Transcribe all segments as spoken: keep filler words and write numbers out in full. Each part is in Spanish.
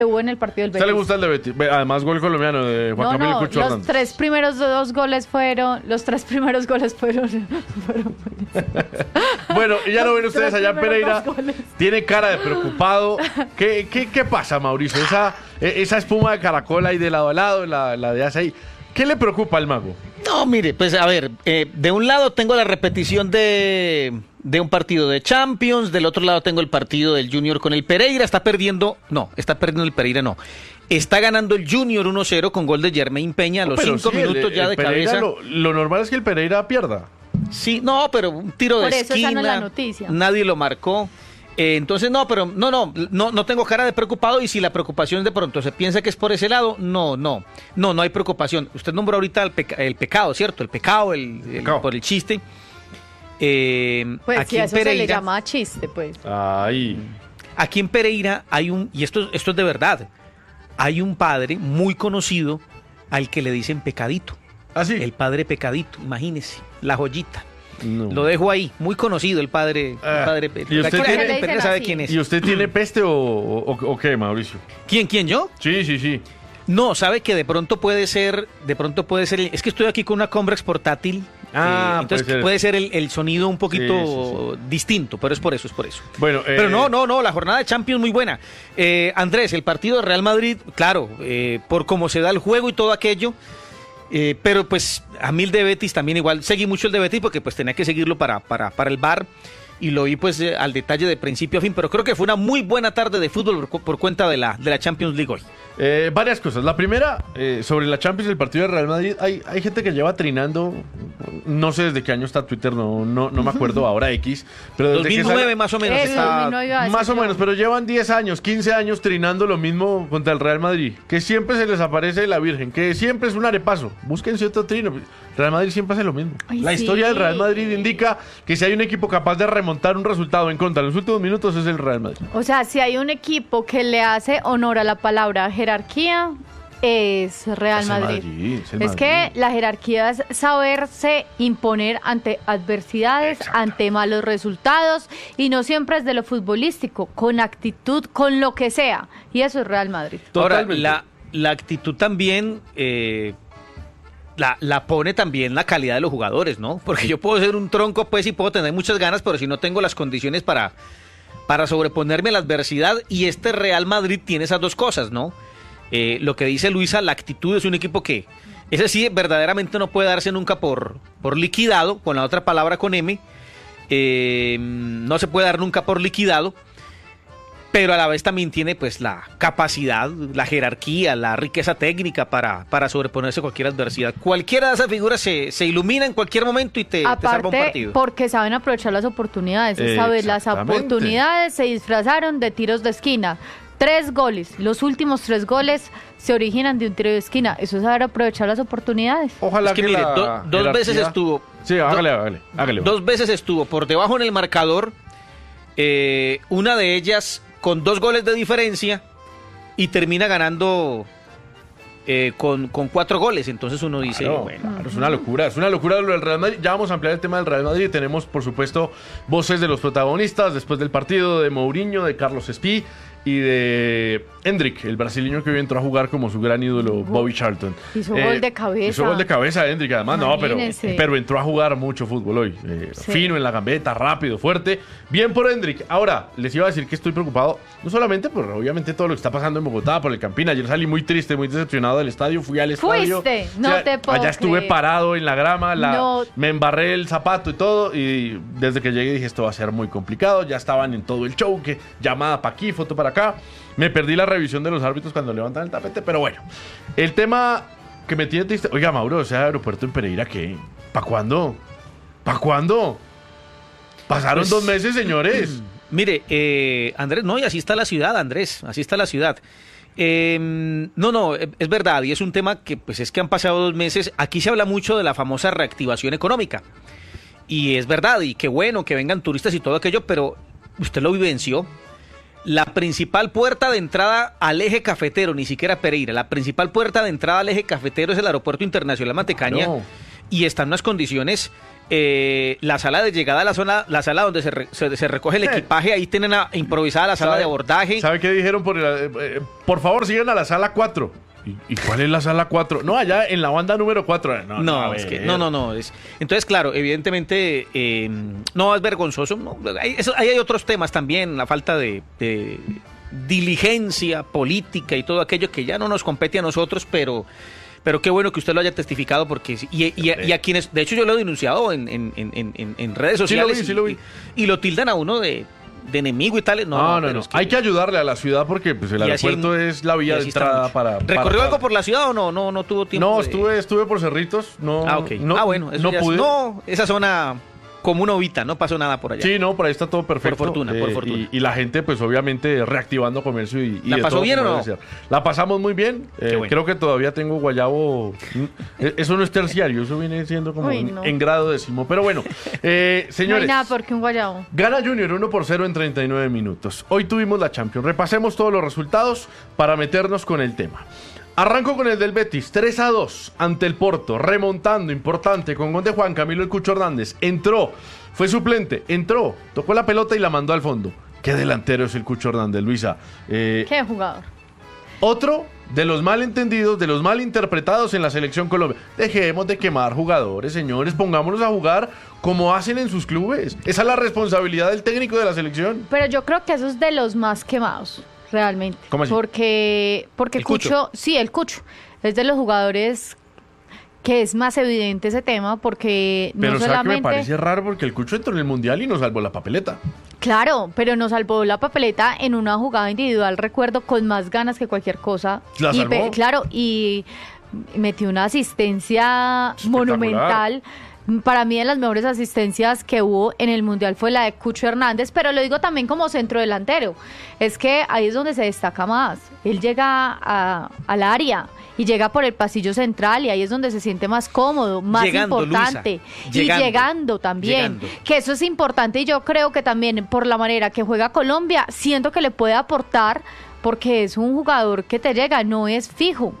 hubo en el partido del ¿A usted le Betis. gusta el de Betis? Ve, Además, gol colombiano de Juan No, Camilo no, Cucho los Hernández. tres primeros dos goles fueron, los tres primeros goles fueron, fueron Bueno, y ya lo ven Los ustedes tres allá en primeros Pereira. dos goles. Tiene cara de preocupado. ¿Qué, qué, qué pasa, Mauricio? Esa, e- esa espuma de caracol ahí de lado a lado, la, la de ahí. ¿Qué le preocupa al mago? No, mire, pues a ver, eh, de un lado tengo la repetición de, de un partido de Champions, del otro lado tengo el partido del Junior con el Pereira, está perdiendo, no, está perdiendo el Pereira, no. Está ganando el Junior uno cero con gol de Jermaine Peña a los Pero cinco sí, el- minutos ya el de Pereira, cabeza. Lo, lo normal es que el Pereira pierda. Sí, no, pero un tiro de Por eso esa esquina, no es la noticia. nadie lo marcó. Eh, entonces, no, pero no, no, no, no tengo cara de preocupado y si la preocupación de pronto se piensa que es por ese lado, no, no, no, no hay preocupación. Usted nombró ahorita el, peca- el pecado, ¿cierto? El pecado, el, el- Pecado. por el chiste. Eh, pues aquí si a en eso se le Pereira, llama chiste, pues. Ahí. aquí en Pereira hay un, y esto, esto es de verdad, hay un padre muy conocido al que le dicen Pecadito. ¿Ah, sí? El padre Pecadito, imagínese, la joyita. No. Lo dejo ahí, muy conocido el padre. Ah, el padre ¿y usted Aquí la tiene- gente en Le Pereira dicen sabe así. quién es. ¿Y usted tiene peste o, o, o qué, Mauricio? ¿Quién, quién, yo? Sí, sí, sí. No, sabe que de pronto puede ser, de pronto puede ser, es que estoy aquí con una Comrex portátil, Ah, eh, entonces puede puede ser. ser, el, el sonido un poquito Sí, sí, distinto, pero es por eso, es por eso. Bueno, Pero eh, no, no, no, la jornada de Champions muy buena. Eh, Andrés, el partido de Real Madrid, claro, eh, por cómo se da el juego y todo aquello, eh, pero pues a mí el de Betis también igual, seguí mucho el de Betis porque pues tenía que seguirlo para, para, para el V A R y lo vi pues eh, al detalle de principio a fin, pero creo que fue una muy buena tarde de fútbol por, cu- por cuenta de la, de la Champions League hoy. Eh, varias cosas. La primera, eh, sobre la Champions y el partido de Real Madrid, hay, hay gente que lleva trinando, no sé desde qué año está Twitter, no, no, no me acuerdo ahora X, pero desde dos mil que nueve sale- más o menos. Eso, está- dos mil nueve iba a decir Más o yo. menos, pero llevan diez años, quince años trinando lo mismo contra el Real Madrid. Que siempre se les aparece la Virgen, que siempre es un arepaso. Búsquense otro trino. Real Madrid siempre hace lo mismo. Ay, la sí. historia del Real Madrid indica que si hay un equipo capaz de remontar un resultado en contra en los últimos minutos es el Real Madrid. O sea, si hay un equipo que le hace honor a la palabra jerarquía, es Real Es el Madrid. Madrid, es el Es que Madrid. la jerarquía es saberse imponer ante adversidades, ante malos resultados, y no siempre es de lo futbolístico, con actitud, con lo que sea. Y eso es Real Madrid. Ahora, Totalmente. la, la actitud también eh, la, la pone también la calidad de los jugadores, ¿no? Porque yo puedo ser un tronco, pues, y puedo tener muchas ganas, pero si no tengo las condiciones para, para sobreponerme a la adversidad, y este Real Madrid tiene esas dos cosas, ¿no? Eh, lo que dice Luisa, la actitud es un equipo que, ese sí, verdaderamente no puede darse nunca por, por liquidado, con la otra palabra con M, eh, no se puede dar nunca por liquidado, pero a la vez también tiene pues la capacidad, la jerarquía, la riqueza técnica para, para sobreponerse a cualquier adversidad. Cualquiera de esas figuras se, se ilumina en cualquier momento y te, te salva un Aparte, partido. porque saben aprovechar las oportunidades. Esta vez las Exactamente. oportunidades se disfrazaron de tiros de esquina. Tres goles, los últimos tres goles se originan de un tiro de esquina. Eso es saber aprovechar las oportunidades. Ojalá Es que mire, la do- dos jerarquía- veces estuvo. Sí, do- hágale, hágale, hágale. Dos veces estuvo por debajo en el marcador, eh, una de ellas con dos goles de diferencia y termina ganando eh, con, con cuatro goles. Entonces uno dice, Claro, bueno, claro, es una locura, es una locura lo del Real Madrid. Ya vamos a ampliar el tema del Real Madrid. Tenemos, por supuesto, voces de los protagonistas después del partido, de Mourinho, de Carlos Espí y de Hendrik, el brasileño que hoy entró a jugar como su gran ídolo, Bobby Charlton. Hizo gol de cabeza. Hizo gol de cabeza, Hendrik, además, no, pero, Imagínese. pero entró a jugar mucho fútbol hoy. Eh, Sí. Fino en la gambeta, rápido, fuerte. Bien por Hendrik. Ahora, les iba a decir que estoy preocupado, no solamente por, obviamente, todo lo que está pasando en Bogotá, por el Campín. Ayer salí muy triste, muy decepcionado del estadio. Fui al estadio. Fuiste, no te puedo Allá estuve creer. parado en la grama, la, No. me embarré el zapato y todo. Y desde que llegué dije, esto va a ser muy complicado. Ya estaban en todo el show, que llamada para aquí, foto para acá. Me perdí la revisión de los árbitros cuando levantan el tapete, pero bueno. El tema que me tiene triste. Oiga, Mauro, o sea, aeropuerto en Pereira, ¿qué? ¿Para cuándo? ¿Para cuándo? Pasaron Pues- dos meses, señores. mire, eh, Andrés, no, y así está la ciudad, Andrés, así está la ciudad. Eh, no, no, eh, es verdad, y es un tema que pues es que han pasado dos meses. Aquí se habla mucho de la famosa reactivación económica. Y es verdad, y qué bueno que vengan turistas y todo aquello, pero usted lo vivenció. La principal puerta de entrada al eje cafetero, ni siquiera Pereira, la principal puerta de entrada al eje cafetero es el Aeropuerto Internacional Matecaña. Claro. Y está en unas condiciones eh, la sala de llegada a la zona, la sala donde se, re, se, se recoge el equipaje, ahí tienen a, improvisada la sala ¿Sabe, de abordaje. ¿Sabe qué dijeron? Por, eh, eh, por favor, sigan a la sala cuatro. ¿Y, ¿Y cuál es la sala cuatro? No, allá en la banda número cuatro. No, no, no, es que, no, no, no. Es, entonces, claro, evidentemente, eh, no, es vergonzoso. No, hay, eso, ahí hay otros temas también, la falta de, de diligencia política y todo aquello que ya no nos compete a nosotros, pero... Pero qué bueno que usted lo haya testificado, porque y, y, y, y a quienes, de hecho yo lo he denunciado en, en, en, en, en redes sociales, sí lo vi, sí lo vi. Y, y lo tildan a uno de, de enemigo y tal. No, no, no, no, no. Es que, hay que ayudarle a la ciudad porque pues, el aeropuerto hay, es la vía de entrada para, para... ¿Recorrió para... algo por la ciudad o no? No, no tuvo tiempo. No, de... estuve, estuve por Cerritos. No, ah, ok. No, ah, bueno, eso no ya pude. Es, no, esa zona... Como una ovita, no pasó nada por allá. Sí, no, por ahí está todo perfecto. Por fortuna, eh, por fortuna. Y, y la gente, pues obviamente, reactivando comercio y, y ¿La de pasó todo bien o no? La pasamos muy bien. Eh, bueno. Creo que todavía tengo guayabo. Eso no es terciario, eso viene siendo como Uy, en, no. en grado décimo. Pero bueno, eh, señores. No hay nada porque un guayabo. Gana Junior uno por cero en treinta y nueve minutos. Hoy tuvimos la Champions. Repasemos todos los resultados para meternos con el tema. Arranco con el del Betis, tres a dos ante el Porto, remontando, importante, con gol de Juan Camilo El Cucho Hernández. Entró, fue suplente, entró, tocó la pelota y la mandó al fondo. Qué delantero es el Cucho Hernández, Luisa. Eh, Qué jugador. Otro de los malentendidos, de los malinterpretados en la selección Colombia. Dejemos de quemar jugadores, señores, pongámonos a jugar como hacen en sus clubes. Esa es la responsabilidad del técnico de la selección. Pero yo creo que eso es de los más quemados. Realmente. ¿Cómo así? Porque, porque El Cucho, Cucho. sí, el Cucho, es de los jugadores que es más evidente ese tema, porque Pero no ¿sabe solamente... que me parece raro? Porque el Cucho entró en el Mundial y nos salvó la papeleta. Claro, pero nos salvó la papeleta en una jugada individual, recuerdo, con más ganas que cualquier cosa. ¿La y salvó? pe- Claro, y metió una asistencia monumental. Para mí, de las mejores asistencias que hubo en el Mundial fue la de Cucho Hernández, pero lo digo también como centro delantero. Es que ahí es donde se destaca más. Él llega a, al área y llega por el pasillo central y ahí es donde se siente más cómodo, más Llegando, importante. Luisa. Y Llegando. llegando también. Llegando. Que eso es importante y yo creo que también por la manera que juega Colombia, siento que le puede aportar porque es un jugador que te llega, no es fijo.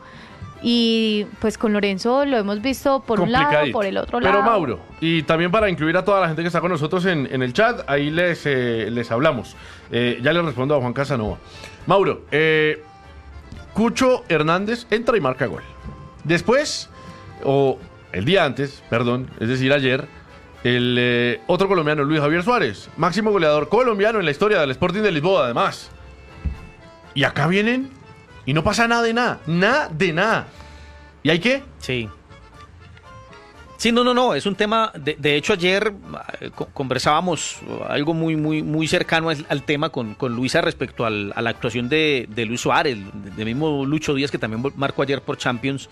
Y pues con Lorenzo lo hemos visto por un lado, Complicadito. por el otro lado. Pero Mauro, y también para incluir a toda la gente que está con nosotros en, en el chat, ahí les, eh, les hablamos. Eh, ya le respondo a Juan Casanova. Mauro, eh, Cucho Hernández entra y marca gol. Después, o el día antes, perdón, es decir, ayer, el eh, otro colombiano, Luis Javier Suárez, máximo goleador colombiano en la historia del Sporting de Lisboa, además. Y acá vienen y no pasa nada de nada, nada de nada. ¿Y hay qué? Sí. Sí, no, no, no, es un tema, de, de hecho ayer eh, co- conversábamos algo muy, muy, muy cercano al, al tema con, con Luisa respecto al, a la actuación de, de Luis Suárez, del mismo Lucho Díaz que también marcó ayer por Champions.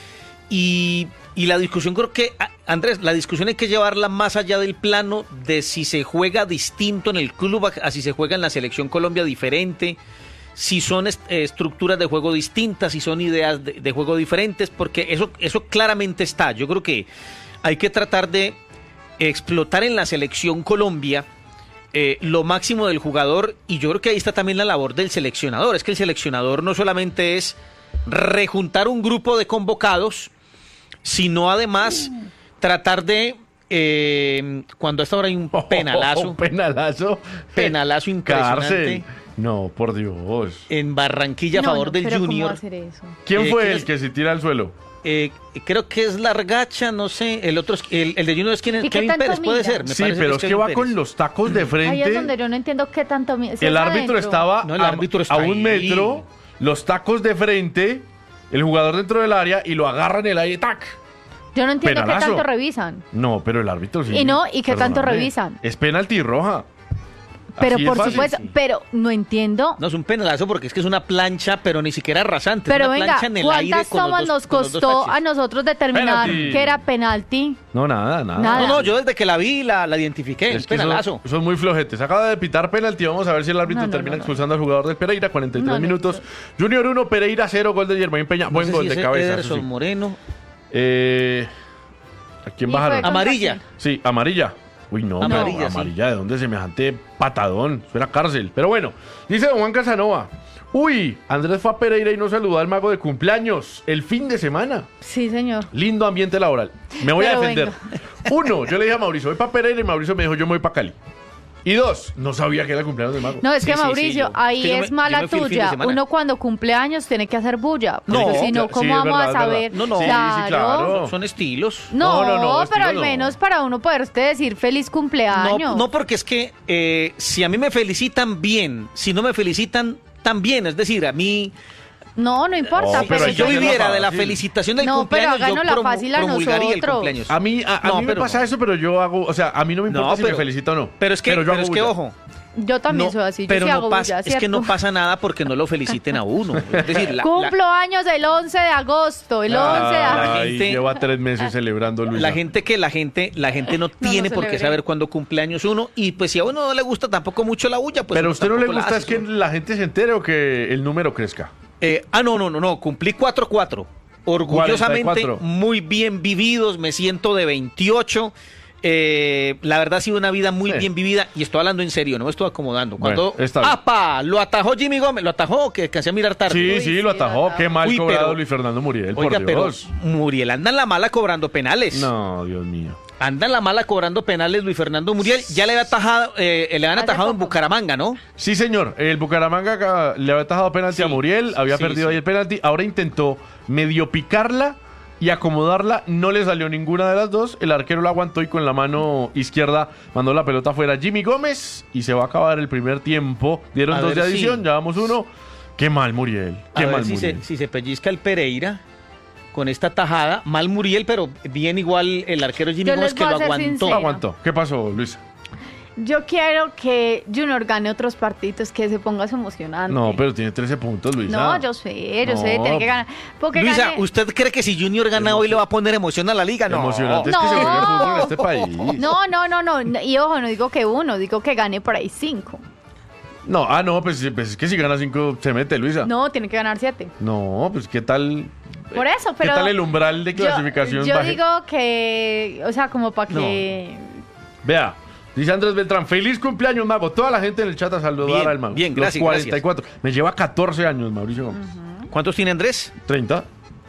Y, y la discusión creo que, a- Andrés, la discusión hay que llevarla más allá del plano de si se juega distinto en el club, a, a si se juega en la Selección Colombia diferente, si son est- eh, estructuras de juego distintas, si son ideas de, de juego diferentes, porque eso, eso claramente está. Yo creo que hay que tratar de explotar en la Selección Colombia eh, lo máximo del jugador, y yo creo que ahí está también la labor del seleccionador. Es que el seleccionador no solamente es rejuntar un grupo de convocados, sino además tratar de, eh, cuando a esta hora hay un penalazo, Un penalazo. penalazo impresionante. Cárcel. No, por Dios. En Barranquilla a No, favor no, del pero ¿cómo Junior. va a hacer eso? ¿Quién Eh, fue ¿quién el es? que se tira al suelo? Eh, creo que es Largacha, no sé. El otro es, el, el de Junior es quien es ¿Y qué Kevin tanto Pérez, puede mira? ser. me Sí, parece pero es que Kevin va Pérez. con los tacos de Ahí es frente. donde yo no entiendo qué tanto... mi- si El es árbitro adentro. estaba, No, el a, árbitro está a un ahí. metro, los tacos de frente, el jugador dentro del área y lo agarra en el aire, ¡tac! Yo no entiendo Penalazo. qué tanto revisan. No, pero el árbitro sí. Y no, ¿y qué tanto Perdóname. revisan? Es penalti roja. Pero Así es por fácil. supuesto, sí. pero no entiendo. No, es un penalazo porque es que es una plancha, pero ni siquiera rasante. Pero es una venga, plancha en el aire ¿cuántas con los tomas dos- nos con los dos costó taches. a nosotros determinar Penalti. que era penalti? No, nada, nada. Nada. No, no, yo desde que la vi la, la identifiqué. Es Es que penalazo. son, son muy flojetes. Acaba de pitar penalti. Vamos a ver si el árbitro No, no, termina no, no. expulsando al jugador del Pereira. cuarenta y tres No, no, minutos. Junior uno, Pereira cero. Gol de Germain Peña. No Buen sé gol si de ese cabeza. eso Ederson sí. Moreno. Eh, ¿A quién Y bajaron? fue- Amarilla. Sí, amarilla. Uy, no, Amarilla, no, sí. amarilla, ¿de dónde semejante patadón? Eso era cárcel. Pero bueno, dice don Juan Casanova, Uy, Andrés fue a Pereira y no saludó al mago de cumpleaños el fin de semana. Sí, señor. Lindo ambiente laboral. Me voy Pero a defender. venga. Uno, yo le dije a Mauricio, voy para Pereira y Mauricio me dijo, yo me voy para Cali. Y dos, no sabía que era el cumpleaños del mago. No, es que Sí, sí, sí, Mauricio, yo- ahí que yo me- es mala yo me fui el fin de tuya. semana. Uno cuando cumple años tiene que hacer bulla. No, Porque si no, cla- ¿cómo sí, es vamos verdad, a es saber? verdad. No, no. Sí, sí, claro. Son, son estilos. No, No, no, no, pero estilo al no. menos para uno poder usted decir feliz cumpleaños. No, no, porque es que eh, si a mí me felicitan bien, si no me felicitan también, es decir, a mí, No, no importa. Oh, pero pero hay si yo que eso- hacerlo viviera de la fácil. felicitación del No, pero cumpleaños, yo háganosla promu- fácil a promulgaría el nosotros. cumpleaños. A mí, a, a No, mí me pero- pasa eso, pero yo hago, o sea, a mí no me importa No, si pero- me felicita o no. Pero es que, yo pero hago es que bulla. ojo. Yo también no, soy así. Yo pero sí no hago pasa, bulla, es que no ¿cierto? pasa nada porque no lo feliciten a uno. Es decir, la, Cumplo la- años el once de agosto. El once de agosto. la Ay, gente- lleva tres meses celebrando, Luisa. la gente que la gente, la gente no tiene no por qué celebre. saber cuándo cumpleaños uno, y pues si a uno no le gusta tampoco mucho la bulla, pues Pero a uno usted no le tampoco la gusta hace, es que ¿no? la gente se entere o que el número crezca. Eh, ah, no, no, no, no, cumplí cuatro cuatro. Orgullosamente, cuarenta y cuatro. muy bien vividos, me siento de veintiocho. Eh, la verdad ha sido una vida muy Sí. bien vivida y estoy hablando en serio, no me estoy acomodando. Cuando, Bueno, está bien. ¡apa! Lo atajó Jimmy Gómez, lo atajó, que alcancé a mirar tarde. Sí, Uy, sí, sí, lo atajó. la Qué mal Uy, cobrado pero- Luis Fernando Muriel, Oiga, por pero Dios. Muriel anda en la mala cobrando penales. No, Dios mío. Anda en la mala cobrando penales Luis Fernando Muriel. Ya le había atajado, eh, le habían Hace atajado en poco. Bucaramanga, ¿no? Sí, señor. El Bucaramanga acá le había atajado penalti Sí, a Muriel, había sí, perdido sí. ahí el penalti. Ahora intentó medio picarla y acomodarla. No le salió ninguna de las dos. El arquero la aguantó y con la mano izquierda mandó la pelota afuera. Jimmy Gómez y se va a acabar el primer tiempo. Dieron A dos de ver adición, si- ya vamos uno. Qué mal Muriel. A Qué ver mal si Muriel. se, si se pellizca el Pereira con esta tajada. Mal Muriel, pero bien igual el arquero Jimmy Yo Gómez les que voy lo a ser aguantó. sincera. Lo aguantó. ¿Qué pasó, Luisa? Yo quiero que Junior gane otros partidos, que se ponga emocionante. No, pero tiene trece puntos, Luisa. No, yo sé, yo sé, No. tiene que ganar. Porque Luisa, gane- ¿usted cree que si Junior gana hoy le va a poner emoción a la liga? No. Emocionante es que se No. juegue fútbol en este país. No, no, no, no. Y ojo, no digo que uno, digo que gane por ahí cinco. No, ah, no, pues, pues es que si gana cinco se mete, Luisa. No, tiene que ganar siete. No, pues qué tal. Por eso, pero. ¿Qué tal el umbral de yo- clasificación? Yo, baje? digo que, o sea, como para que. Vea, dice Andrés Beltrán, feliz cumpleaños, Mago. Toda la gente en el chat a saludar Bien, al Mago. bien, Los gracias, cuarenta y cuatro. Me lleva catorce años, Mauricio Gómez. ¿Cuántos tiene Andrés? treinta.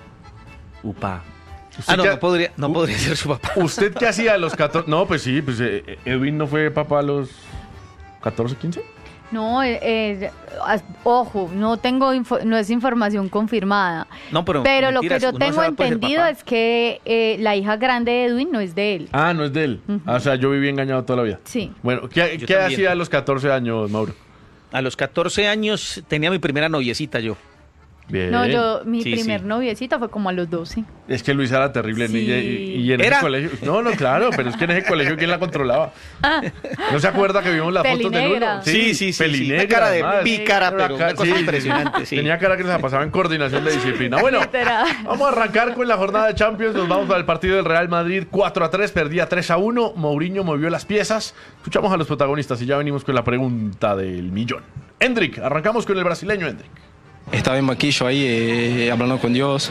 Upa. ¿Usted Ah, no, qué- no podría, no u- podría ser su papá. ¿Usted qué hacía a los catorce? No, pues sí, pues eh, Edwin no fue papá a los catorce, quince. No, eh, eh, as- ojo, no tengo info- no es información confirmada. No, pero, Pero lo que mentiras, yo uno tengo sabe, puede ser entendido papá. es que eh, la hija grande de Edwin no es de él. Ah, no es de él. Ah, o sea, yo viví engañado toda la vida. Sí. Bueno, ¿qué, Yo qué también. hacía a los catorce años, Mauro? A los catorce años tenía mi primera noviecita yo. Bien. No, yo, mi Sí, primer sí. noviecito fue como a los doce. Es que Luisa era terrible. Sí. Y, y- y en ¿Era? ese colegio. No, no, claro, pero es que en ese colegio, ¿quién la controlaba? ¿No se acuerda que vimos las fotos de Pelinegra. Lulo? Sí, sí, sí, Pelinegra, sí, una cara de además. pícara, Era pero ca- una cosa sí, impresionante, sí. Tenía cara que se la pasaba en coordinación de disciplina. Bueno, Literal. vamos a arrancar con la jornada de Champions. Nos vamos para el partido del Real Madrid cuatro a tres, perdía tres a uno. Mourinho movió las piezas. Escuchamos a los protagonistas y ya venimos con la pregunta del millón. Hendrik, arrancamos con el brasileño Hendrik. Estaba en banquillo ahí eh, hablando con Dios.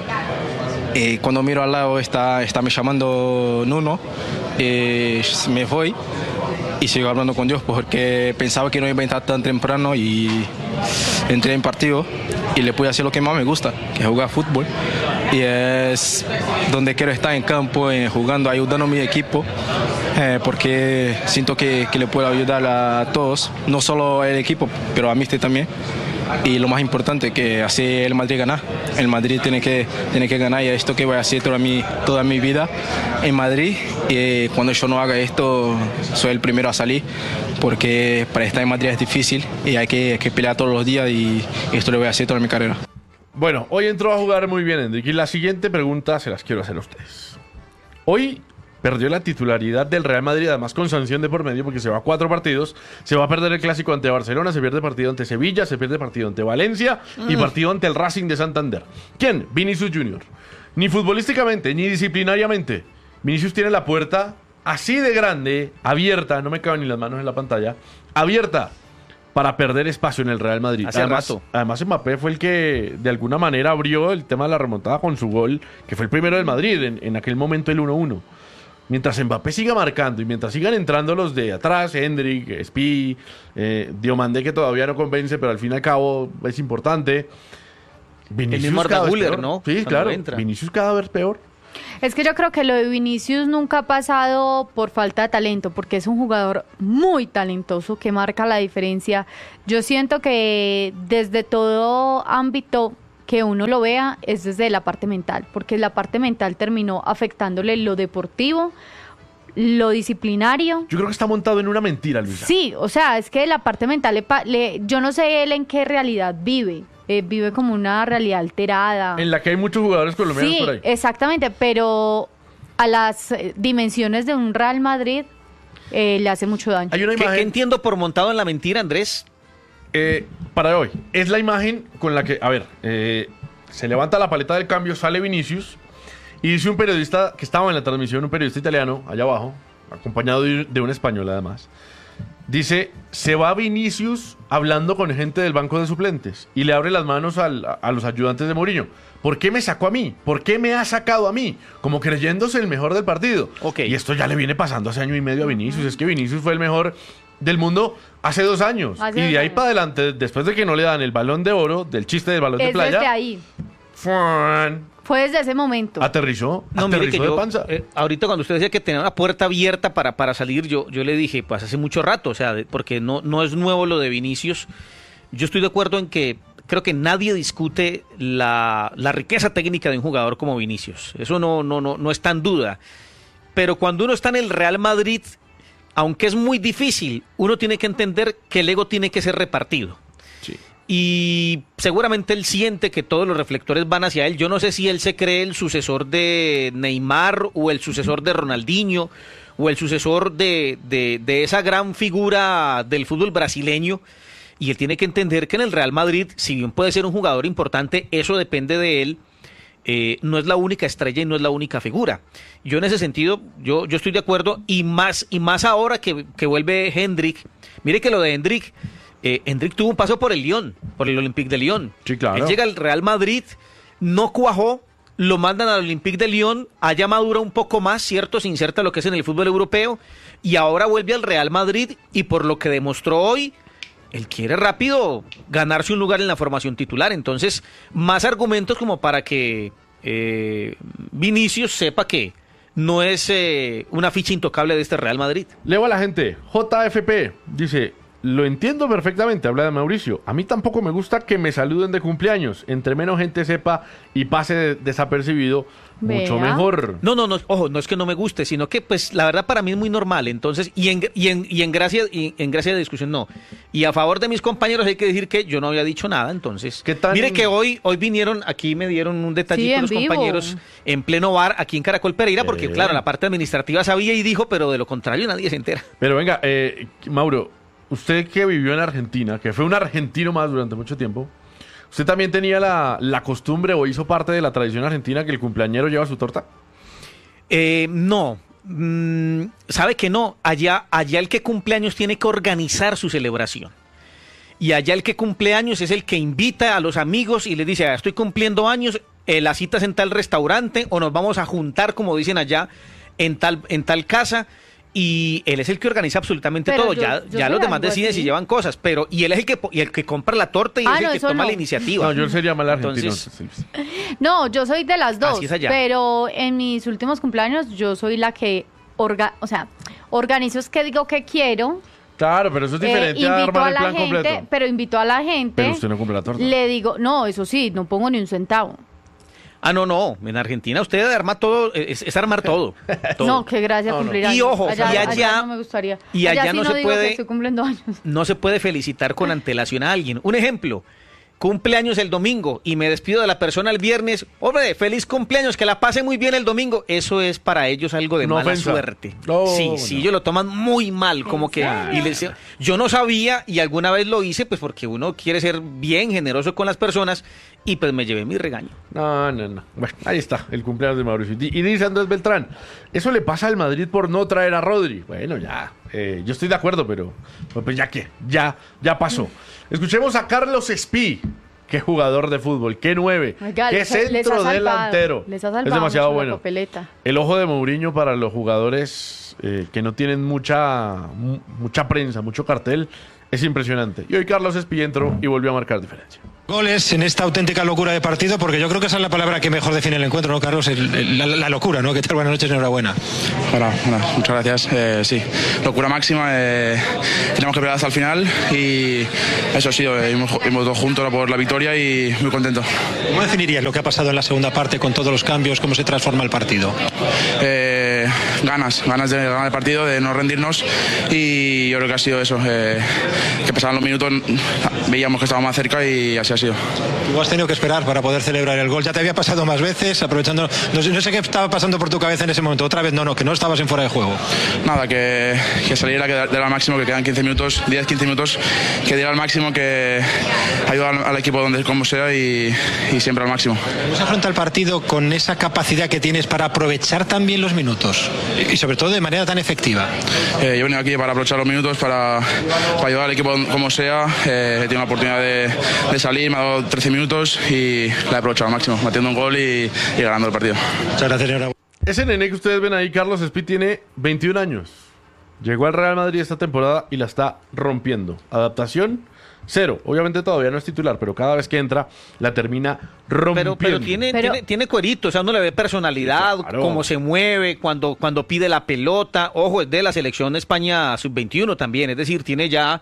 Eh, cuando miro al lado está, está me llamando Nuno. Eh, me voy y sigo hablando con Dios porque pensaba que no iba a entrar tan temprano y entré en partido y le pude hacer lo que más me gusta, que es jugar fútbol. Y es donde quiero estar en campo, eh, jugando, ayudando a mi equipo, eh, porque siento que, que le puedo ayudar a todos, no solo al equipo, pero a mí también. Y lo más importante, que así el Madrid gana. El Madrid tiene que, tiene que ganar y esto que voy a hacer toda mi, toda mi vida en Madrid. Y cuando yo no haga esto, soy el primero a salir, porque para estar en Madrid es difícil y hay que, hay que pelear todos los días y esto lo voy a hacer toda mi carrera. Bueno, hoy entró a jugar muy bien Hendrik. Y la siguiente pregunta se las quiero hacer a ustedes. Hoy perdió la titularidad del Real Madrid, además con sanción de por medio, porque se va a cuatro partidos. Se va a perder el clásico ante Barcelona, se pierde partido ante Sevilla, se pierde partido ante Valencia y partido ante el Racing de Santander. ¿Quién? Vinicius Junior. Ni futbolísticamente, ni disciplinariamente. Vinicius tiene la puerta así de grande, abierta, no me caben ni las manos en la pantalla, abierta para perder espacio en el Real Madrid. Hace además, rato. además, Mbappé fue el que de alguna manera abrió el tema de la remontada con su gol, que fue el primero del Madrid, en, en aquel momento el uno uno. mientras Mbappé siga marcando y mientras sigan entrando los de atrás, Hendrick, Spi, eh, Diomandé, que todavía no convence, pero al fin y al cabo es importante. Vinicius el mismo cada Arda vez Güler, peor. ¿no? Sí, Cuando claro. entra. Vinicius cada vez peor. Es que yo creo que lo de Vinicius nunca ha pasado por falta de talento, porque es un jugador muy talentoso que marca la diferencia. Yo siento que desde todo ámbito que uno lo vea es desde la parte mental, porque la parte mental terminó afectándole lo deportivo, lo disciplinario. Yo creo que está montado en una mentira, Luisa. Sí, o sea, es que la parte mental, le, pa- le- yo no sé él en qué realidad vive, eh, vive como una realidad alterada. En la que hay muchos jugadores colombianos Sí, por ahí. exactamente, pero a las eh, dimensiones de un Real Madrid eh, le hace mucho daño. Hay una ¿Qué, imagen... qué entiendo por montado en la mentira, Andrés? Eh, para hoy, es la imagen con la que, a ver, eh, se levanta la paleta del cambio, sale Vinicius y dice un periodista que estaba en la transmisión, un periodista italiano, allá abajo, acompañado de, de un español además, dice, se va Vinicius hablando con gente del banco de suplentes y le abre las manos al- a, a los ayudantes de Mourinho. ¿Por qué me sacó a mí? ¿Por qué me ha sacado a mí? Como creyéndose el mejor del partido. Ok. Y esto ya le viene pasando hace año y medio a Vinicius. Es que Vinicius fue el mejor del mundo hace dos años. Hace y dos de ahí años. para adelante, después de que no le dan el balón de oro, del chiste del balón de Es desde playa, ahí, ¡fuan! fue desde ese momento. aterrizó, No, mire aterrizó que de yo, panza. eh, ahorita cuando usted decía que tenía una puerta abierta para, para salir, yo, yo le dije, pues hace mucho rato, o sea, de- porque no, no es nuevo lo de Vinicius. Yo estoy de acuerdo en que creo que nadie discute la, la riqueza técnica de un jugador como Vinicius. Eso no, no, no, no está en duda. Pero cuando uno está en el Real Madrid, aunque es muy difícil, uno tiene que entender que el ego tiene que ser repartido. Sí. Y seguramente él siente que todos los reflectores van hacia él. Yo no sé si él se cree el sucesor de Neymar o el sucesor de Ronaldinho o el sucesor de, de, de esa gran figura del fútbol brasileño. Y él tiene que entender que en el Real Madrid, si bien puede ser un jugador importante, eso depende de él. Eh, no es la única estrella y no es la única figura. Yo en ese sentido, yo, yo estoy de acuerdo, y más, y más ahora que, que vuelve Hendrick. Mire que lo de Hendrick, eh, Hendrick tuvo un paso por el Lyon, por el Olympique de Lyon. Sí, claro. Él llega al Real Madrid, no cuajó, lo mandan al Olympique de Lyon, allá madura un poco más, cierto, se inserta lo que es en el fútbol europeo, y ahora vuelve al Real Madrid, y por lo que demostró hoy, él quiere rápido ganarse un lugar en la formación titular. Entonces, más argumentos como para que eh, Vinicius sepa que no es eh, una ficha intocable de este Real Madrid. Leo a la gente. J F P dice, lo entiendo perfectamente, habla de Mauricio. A mí tampoco me gusta que me saluden de cumpleaños. Entre menos gente sepa y pase de- desapercibido, mucho Vea. mejor. No, no, no, ojo, no es que no me guste, sino que pues la verdad para mí es muy normal. Entonces, y en, y en, y en gracia, y en gracia de discusión no. Y a favor de mis compañeros hay que decir que yo no había dicho nada, entonces. ¿Qué tan- Mire que hoy, hoy vinieron, aquí me dieron un detallito Sí, en los vivo. compañeros en pleno bar aquí en Caracol Pereira, porque Eh. claro, la parte administrativa sabía y dijo, pero de lo contrario nadie se entera. Pero venga, eh, Mauro, usted que vivió en Argentina, que fue un argentino más durante mucho tiempo, ¿usted también tenía la, la costumbre o hizo parte de la tradición argentina que el cumpleañero lleva su torta? Eh, no, Mm, sabe que no, allá, allá el que cumple años tiene que organizar su celebración. Y allá el que cumple años es el que invita a los amigos y les dice, ah, estoy cumpliendo años, eh, la cita es en tal restaurante o nos vamos a juntar, como dicen allá, en tal, en tal casa. Y él es el que organiza absolutamente Pero todo. yo- ya yo ya soy los demás algo deciden así. si llevan cosas, pero y él es el que po- y el que compra la torta y Ah, es el no, que eso toma no. la iniciativa. No, yo sería mal argentino. Entonces, entonces. No, yo soy de las dos, Así es allá. pero en mis últimos cumpleaños yo soy la que orga, o sea, organizo es que digo que quiero, Claro, pero eso es eh, diferente a invito armar a el la plan gente, completo. pero invito a la gente, Pero usted no cumple la torta. le digo, no, eso sí, no pongo ni un centavo. ah, no, no, en Argentina usted arma todo, es, es armar todo. todo. No, qué gracia No, no. cumplir Y años. ojo, allá, y allá- no me gustaría. y allá sí no se digo puede- que estoy cumpliendo años. No se puede felicitar con antelación a alguien. Un ejemplo, cumpleaños el domingo y me despido de la persona el viernes. Hombre, feliz cumpleaños, que la pase muy bien el domingo. Eso es para ellos algo de Una mala ofensa. suerte. No, sí, sí, no. ellos lo toman muy mal, como que y les- yo no sabía y alguna vez lo hice, pues porque uno quiere ser bien generoso con las personas y pues me llevé mi regaño. No, no, no. Bueno, ahí está, el cumpleaños de Mauricio. Y y dice Andrés Beltrán, eso le pasa al Madrid por no traer a Rodri. Bueno, ya, eh, yo estoy de acuerdo, pero pues ya que, ya, ya pasó. Escuchemos a Carlos Espí, qué jugador de fútbol, qué nueve, Oiga, qué les ha- les ha centro salvado, delantero. les ha salvado Es demasiado mucho la bueno. papeleta. El ojo de Mourinho para los jugadores eh, que no tienen mucha, mu- mucha prensa, mucho cartel, es impresionante. Y hoy Carlos Espí entró y volvió a marcar diferencia. Goles en esta auténtica locura de partido, porque yo creo que esa es la palabra que mejor define el encuentro, ¿no, Carlos? El- el- la, la locura, ¿no? ¿Qué tal? Buenas noches, enhorabuena. Hola, hola, muchas gracias. Eh, sí, locura máxima. Eh, tenemos que pelear hasta el final y eso ha sido. Eh, hemos, hemos dos juntos por la victoria y muy contento. ¿Cómo definirías lo que ha pasado en la segunda parte con todos los cambios? ¿Cómo se transforma el partido? Eh, ganas, ganas de ganar el partido, de no rendirnos y yo creo que ha sido eso. Eh, que pasaban los minutos, veíamos que estábamos más cerca y así ha sido. Tú has tenido que esperar para poder celebrar el gol. Ya te había pasado más veces, aprovechando. No sé, no sé qué estaba pasando por tu cabeza en ese momento. Otra vez no, no, que no estabas en fuera de juego. Nada, que, que saliera, que diera al máximo, que quedan quince minutos, diez quince minutos, que diera al máximo, que ayuda al, al equipo donde como sea y, y siempre al máximo. ¿Cómo se afronta el partido con esa capacidad que tienes para aprovechar también los minutos? Y sobre todo de manera tan efectiva. Eh, yo he venido aquí para aprovechar los minutos, para, para ayudar al equipo como sea. Eh, he tenido la oportunidad de, de salir, me ha dado trece minutos y la he aprovechado al máximo, metiendo un gol y, y ganando el partido. Muchas gracias, enhorabuena. Ese nene que ustedes ven ahí, Carlos Espí, tiene veintiún años. Llegó al Real Madrid esta temporada y la está rompiendo. Adaptación, cero. Obviamente todavía no es titular, pero cada vez que entra la termina rompiendo. Pero, pero, tiene, Pero- tiene, tiene cuerito, o sea, uno le ve personalidad, Claro. cómo se mueve, cuando, cuando pide la pelota. Ojo, es de la selección España sub veintiuno también, es decir, tiene ya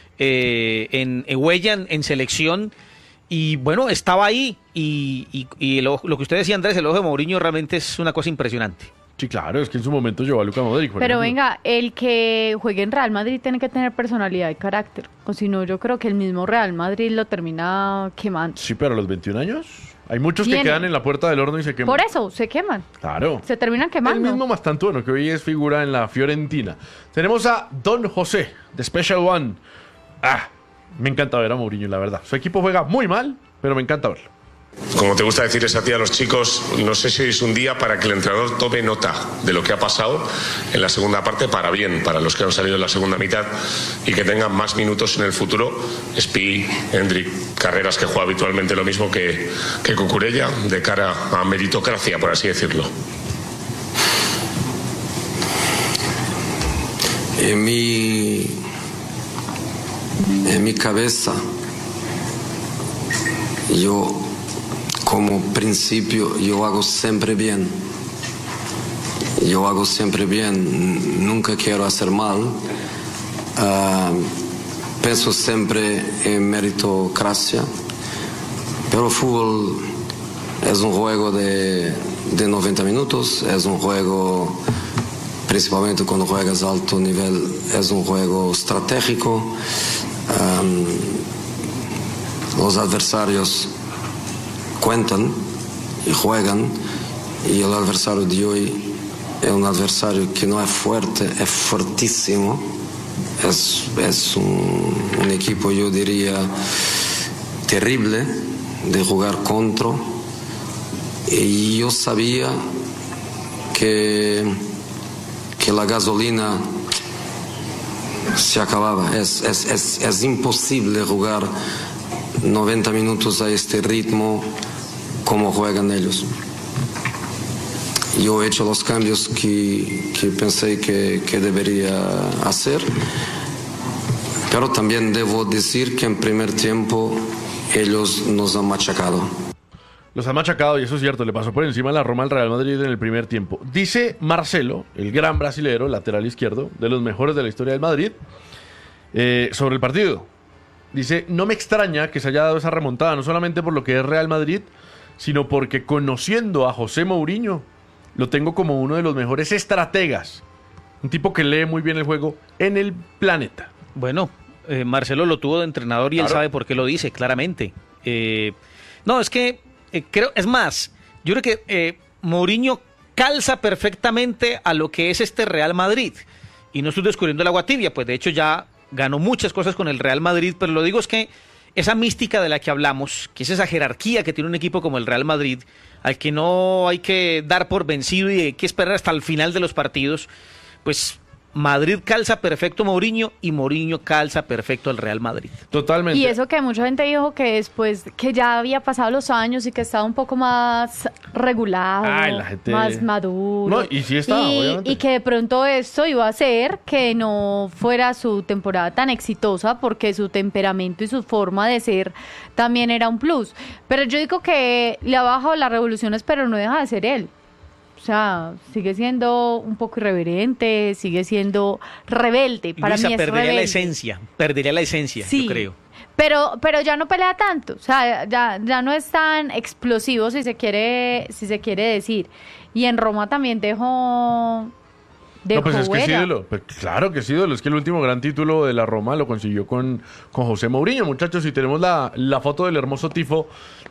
eh, en, en huella en, en selección. Y bueno, estaba ahí. Y, y, y el ojo- lo que usted decía, Andrés, el ojo de Mourinho realmente es una cosa impresionante. Sí, claro, es que en su momento llevó a Luka Modric. por Pero ejemplo. venga, el que juegue en Real Madrid tiene que tener personalidad y carácter. O si no, yo creo que el mismo Real Madrid lo termina quemando. Sí, pero a los veintiún años. Hay muchos que Tiene. quedan en la puerta del horno y se queman. Por eso, se queman. Claro. Se terminan El quemando. mismo Mastantuono, que hoy es figura en la Fiorentina. Tenemos a Don José, de Special One. Ah, me encanta ver a Mourinho, la verdad. Su equipo juega muy mal, pero me encanta verlo. Como te gusta decirles a ti a los chicos, no sé si hoy es un día para que el entrenador tome nota de lo que ha pasado en la segunda parte para bien, para los que han salido en la segunda mitad y que tengan más minutos en el futuro. Spi, Hendrik, Carreras, que juega habitualmente lo mismo que, que Cucurella, de cara a meritocracia, por así decirlo. En mi, en mi cabeza, yo como principio, yo hago siempre bien. Yo hago siempre bien, nunca quiero hacer mal. Ah, pienso siempre en meritocracia, pero el fútbol es un juego de, de noventa minutos, es un juego, principalmente cuando juegas a alto nivel, es un juego estratégico. Um, los adversarios cuentan y juegan, y el adversario de hoy es un adversario que no es fuerte, es fortísimo. Es, es un, un equipo, yo diría, terrible de jugar contra. Y yo sabía que, que la gasolina se acababa. Es, es, es, es imposible jugar noventa minutos a este ritmo como juegan ellos. Yo he hecho los cambios que, que pensé que, que debería hacer, pero también debo decir que en primer tiempo ellos nos han machacado. Los ha machacado y eso es cierto, le pasó por encima la Roma al Real Madrid en el primer tiempo. Dice Marcelo, el gran brasilero, lateral izquierdo, de los mejores de la historia del Madrid, eh, sobre el partido. Dice, no me extraña que se haya dado esa remontada, no solamente por lo que es Real Madrid, sino porque conociendo a José Mourinho, lo tengo como uno de los mejores estrategas. Un tipo que lee muy bien el juego en el planeta. Bueno, eh, Marcelo lo tuvo de entrenador y Claro. él sabe por qué lo dice, claramente. Eh, no, es que eh, creo, es más, yo creo que eh, Mourinho calza perfectamente a lo que es este Real Madrid. Y no estoy descubriendo el agua tibia, pues de hecho ya ganó muchas cosas con el Real Madrid, pero lo digo es que esa mística de la que hablamos, que es esa jerarquía que tiene un equipo como el Real Madrid, al que no hay que dar por vencido y hay que esperar hasta el final de los partidos, pues Madrid calza perfecto Mourinho y Mourinho calza perfecto al Real Madrid. Totalmente. Y eso que mucha gente dijo que después que ya había pasado los años y que estaba un poco más regulado, Ay, la gente... más maduro. No, y sí estaba, y, obviamente. y que de pronto esto iba a hacer que no fuera su temporada tan exitosa porque su temperamento y su forma de ser también era un plus. Pero yo digo que le ha bajado las revoluciones, pero no deja de ser él. O sea, sigue siendo un poco irreverente, sigue siendo rebelde. Para Luisa, mí es perdería rebelde. la esencia, perdería la esencia, Sí, yo creo. Pero, pero ya no pelea tanto, o sea, ya, ya no es tan explosivo si se quiere, si se quiere decir. Y en Roma también dejó, dejó No, pues es que es huella. ídolo. Pues claro que es ídolo. Es que el último gran título de la Roma lo consiguió con, con José Mourinho, muchachos. Si tenemos la, la foto del hermoso tifo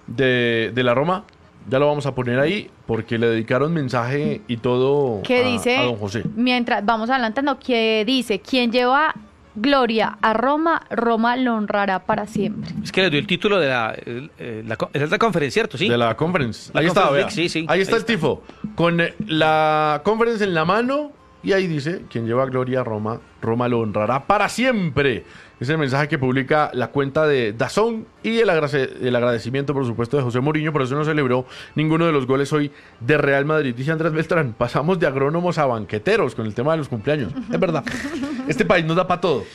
de, de la Roma, ya lo vamos a poner ahí porque le dedicaron mensaje y todo Que a, dice, a don José. mientras vamos adelantando, que dice, quien lleva gloria a Roma, Roma lo honrará para siempre. Es que le dio el título de la, eh, eh, la, es la conferencia, ¿cierto? Sí. De la conference. La ahí está, Conference vea. League, sí, sí. Ahí está Ahí el tifo. Con eh, la conference en la mano. Y ahí dice, quien lleva gloria a Roma, Roma lo honrará para siempre. Es el mensaje que publica la cuenta de DAZN y el, agrade- el agradecimiento, por supuesto, de José Mourinho. Por eso no celebró ninguno de los goles hoy de Real Madrid. Dice Andrés Beltrán, pasamos de agrónomos a banqueteros con el tema de los cumpleaños. Es verdad. Este país nos da para todo.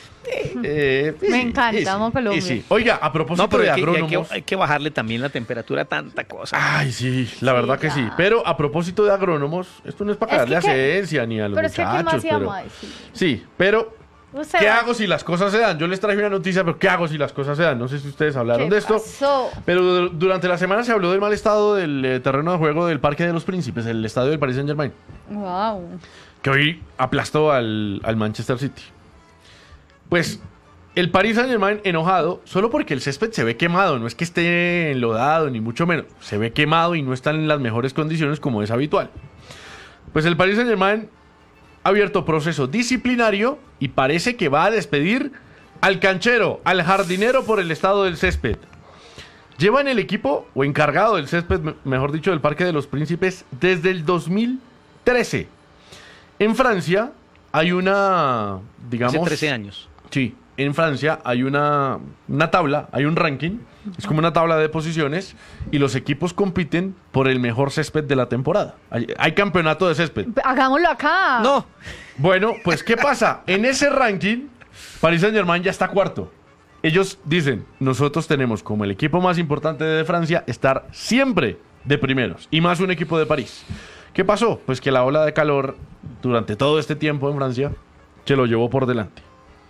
Eh, Me sí, encanta, sí, amo Colombia. sí. Oiga, a propósito No, pero de hay que, y hay, agrónomos... que, hay que bajarle también la temperatura a tanta cosa. Ay, sí, la verdad que sí. Pero a propósito de agrónomos, esto no es para Es caerle que a qué- ciencia ni a los pero es que, ¿qué más muchachos. íbamos pero, a decir? sí, pero Usted ¿qué va- hago si las cosas se dan? Yo les traje una noticia, pero ¿qué hago si las cosas se dan? No sé si ustedes hablaron ¿Qué de esto. pasó? Pero du- durante la semana se habló del mal estado del eh, terreno de juego del Parque de los Príncipes, el estadio del Paris Saint-Germain, Wow. que hoy aplastó al, al Manchester City. Pues el Paris Saint-Germain enojado, solo porque el césped se ve quemado, no es que esté enlodado, ni mucho menos. Se ve quemado y no está en las mejores condiciones como es habitual. Pues el Paris Saint-Germain ha abierto proceso disciplinario y parece que va a despedir al canchero, al jardinero por el estado del césped. Lleva en el equipo, o encargado del césped, me- mejor dicho, del Parque de los Príncipes, desde el dos mil trece. En Francia hay una, digamos... Hace trece años. Sí, en Francia hay una, una tabla, hay un ranking, es como una tabla de posiciones y los equipos compiten por el mejor césped de la temporada. Hay, hay campeonato de césped. Hagámoslo acá. No, Bueno, pues ¿qué pasa? En ese ranking, Paris Saint-Germain ya está cuarto. Ellos dicen, nosotros tenemos como el equipo más importante de Francia estar siempre de primeros, y más un equipo de París. ¿Qué pasó? Pues que la ola de calor durante todo este tiempo en Francia se lo llevó por delante.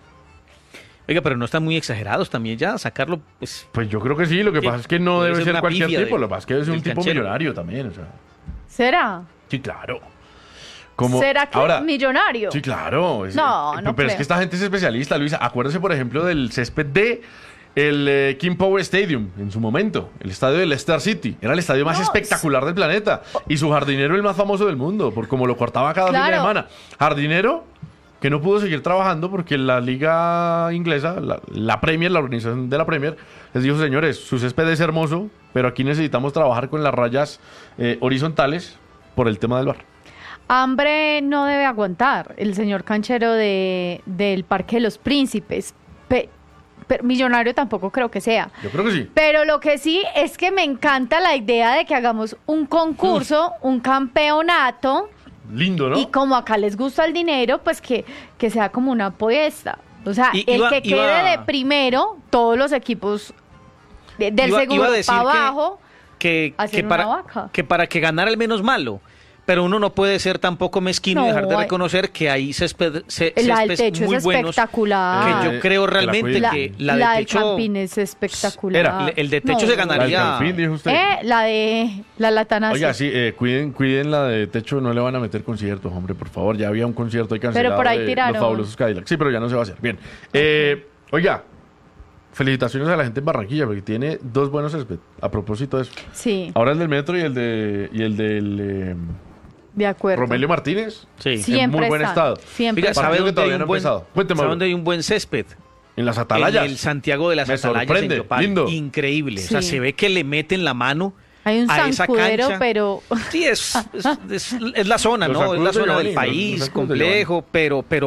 oiga, pero no están muy exagerados también ya, sacarlo, pues... Pues yo creo que sí, lo que Sí, pasa es que no puede debe ser ser una cualquier pifia tipo, de- lo que pasa es que debe ser un del tipo canchero. millonario también, o sea. ¿Será? Sí, claro. Como, ¿Será que ahora, millonario? sí, claro. es- No, eh, no Pero es creo. que esta gente es especialista, Luisa. Acuérdese, por ejemplo, del césped de el eh, King Power Stadium en su momento, el estadio del Leicester City. Era el estadio más No, espectacular del planeta. Y su jardinero el más famoso del mundo, por como lo cortaba cada fin de Claro. semana. Jardinero que no pudo seguir trabajando porque la liga inglesa, la, la Premier, la organización de la Premier, les dijo, señores, su césped es hermoso, pero aquí necesitamos trabajar con las rayas eh, horizontales por el tema del bar. Hambre no debe aguantar el señor canchero de, del Parque de los Príncipes. Pe- pe- millonario tampoco creo que sea. Yo creo que sí. Pero lo que sí es que me encanta la idea de que hagamos un concurso, un campeonato, Lindo, ¿no? y como acá les gusta el dinero, pues que, que sea como una apuesta. O sea, Y- el iba- que quede iba- de primero, todos los equipos de- del Iba- segundo iba a decir para que- abajo. que, Hacer que una para, vaca. que para que ganara el menos malo. Pero uno no puede ser tampoco mezquino y No, dejar de hay- reconocer que hay césped, ce- La del céspedes techo muy es buenos. espectacular. Que Eh, yo creo que la realmente cuiden. La, que la la de del techo... Campín es espectacular. Era, el- el de techo se ganaría. La del Campín, dijo usted. Eh, la de la Latanazo. Oiga, sí, eh, cuiden, cuiden la de techo, no le van a meter conciertos, hombre, por favor. Ya había un concierto ahí cancelado Pero por ahí de tiraron. Los Fabulosos Cadillacs. Sí, pero ya no se va a hacer. Bien. Eh, oiga, felicitaciones a la gente en Barranquilla, porque tiene dos buenos césped. A propósito de eso. Sí, Ahora el del metro y el de y el del eh, de acuerdo. Romelio Martínez. Sí. en Siempre muy buen están, estado. Siempre Oiga, están. ¿sabe Partido que dónde hay todavía un no ha buen, empezado. Cuénteme, ¿sabe Mauro. dónde hay un buen césped? En las atalayas. En el Santiago de las Me Atalayas sorprende, en Yopal. lindo. Increíble. O sea, Sí. se ve que le meten la mano Hay un a esa zancudero, cancha. pero Sí, es, es, es- es la zona, Los ¿no? Es la zancudos de zona Giovanni, del los- país, los zancudos de complejo, pero, pero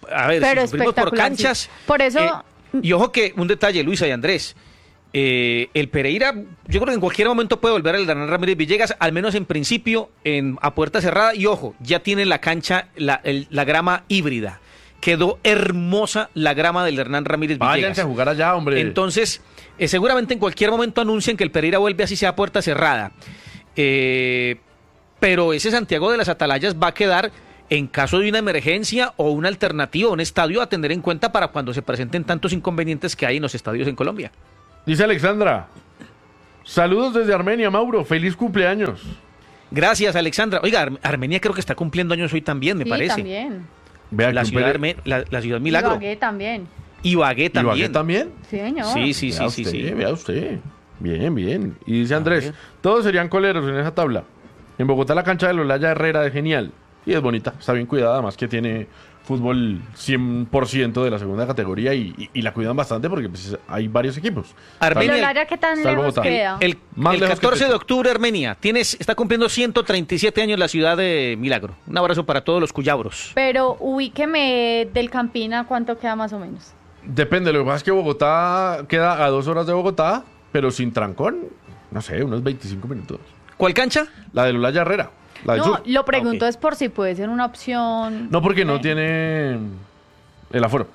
a ver, Pero si sufrimos por espectacular, canchas. sí. Por eso- eh, y ojo que un detalle, Luisa y Andrés. eh, el Pereira, yo creo que en cualquier momento puede volver al Hernán Ramírez Villegas, al menos en principio, en, a puerta cerrada. Y ojo, ya tiene la cancha, la, el- la grama híbrida. Quedó hermosa la grama del Hernán Ramírez Villegas. Váyanse a jugar allá, hombre. Entonces, eh, seguramente en cualquier momento anuncian que el Pereira vuelve así sea a puerta cerrada. Eh, pero ese Santiago de las Atalayas va a quedar en caso de una emergencia o una alternativa, un estadio a tener en cuenta para cuando se presenten tantos inconvenientes que hay en los estadios en Colombia. Dice Alexandra, saludos desde Armenia, Mauro, feliz cumpleaños. Gracias, Alexandra. Oiga, Ar- Armenia creo que está cumpliendo años hoy también, me Sí, parece. también. Vea La que un ciudad, Pere- Arme- la, la ciudad Milagro. Ibagué también. Ibagué también. ¿Ibagué también? Sí, señor. Sí, sí, sí, Vea sí, usted, sí. Vea usted. Bien, bien. Y dice A Andrés, ver. todos serían coleros en esa tabla. En Bogotá la cancha de Olaya Herrera es genial. Y es bonita, está bien cuidada, además que tiene fútbol cien por ciento de la segunda categoría y, y- y la cuidan bastante porque pues, hay varios equipos. Armenia- Pero Lara, ¿qué tan Está el lejos Bogotá. queda? El, Más el lejos que catorce de Techo. octubre, Armenia, tienes, está cumpliendo ciento treinta y siete años la ciudad de Milagro. Un abrazo para todos los cuyabros. Pero ubíqueme del Campina, ¿cuánto queda más o menos? Depende, lo que pasa es que Bogotá queda a dos horas de Bogotá, pero sin trancón, no sé, unos veinticinco minutos. ¿Cuál cancha? La de Olaya Herrera, la del No, sur. lo pregunto Ah, ok. es por si puede ser una opción. No, porque no Eh, tiene el aforo.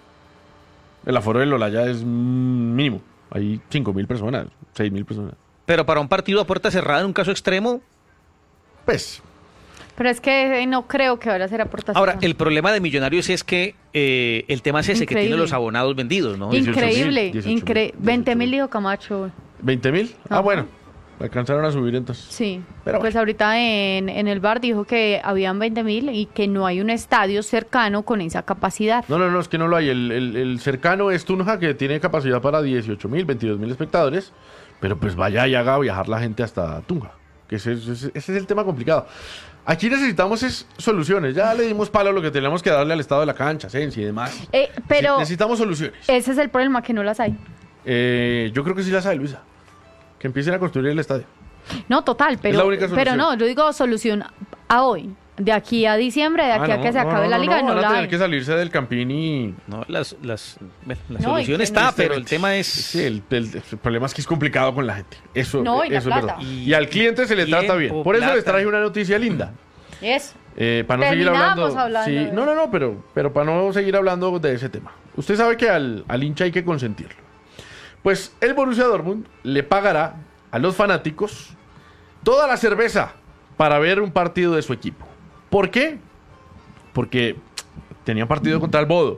El aforo del Olaya es mm, mínimo. Hay cinco mil personas, seis mil personas. Pero para un partido a puerta cerrada, en un caso extremo. Pues, Pero es que eh, no creo que ahora será por Ahora, el problema de Millonarios es que eh, el tema es ese, que tiene Increíble. los abonados vendidos, ¿no? dieciocho mil, Increíble, dieciocho mil, increíble. dieciocho veinte mil mil. dijo Camacho. ¿veinte mil? Ah, Ajá. bueno. Alcanzaron a subir entonces. Sí, Pero pues bueno. ahorita en, en el bar dijo que habían veinte mil y que no hay un estadio cercano con esa capacidad. No, no, no, es que no lo hay. El, el- el cercano es Tunja, que tiene capacidad para dieciocho mil, veintidós mil espectadores. Pero pues vaya y haga viajar la gente hasta Tunja. Que ese, ese- ese es el tema complicado. Aquí necesitamos es soluciones. Ya le dimos palo a lo que teníamos que darle al estado de la cancha, Sensi y demás. Eh, pero Sí, necesitamos soluciones. ese es el problema, que no las hay. Eh, yo creo que sí las hay, Luisa. Que empiecen a construir el estadio. No, total, pero, la única pero solución. no, yo digo solución a hoy. De aquí a diciembre, de aquí Ah, a no, que se no, acabe no, la no, liga, no, no, van a la tener hay. que salirse del Campín y... No, las, las, bueno, la No, solución y- está, este- pero el tema es... Sí, el, el- el problema es que es complicado con la gente. Eso, No, y la eso es plata. verdad. Y, al cliente se le Tiempo, trata bien. Por eso les plata. traje una noticia linda. Eso. Eh, para no seguir Terminamos hablando. hablando Sí, de- no, no, no, pero, pero para no seguir hablando de ese tema. Usted sabe que al, al hincha hay que consentirlo. Pues el Borussia Dortmund le pagará a los fanáticos toda la cerveza para ver un partido de su equipo. ¿Por qué? Porque tenían partido contra el Bodo.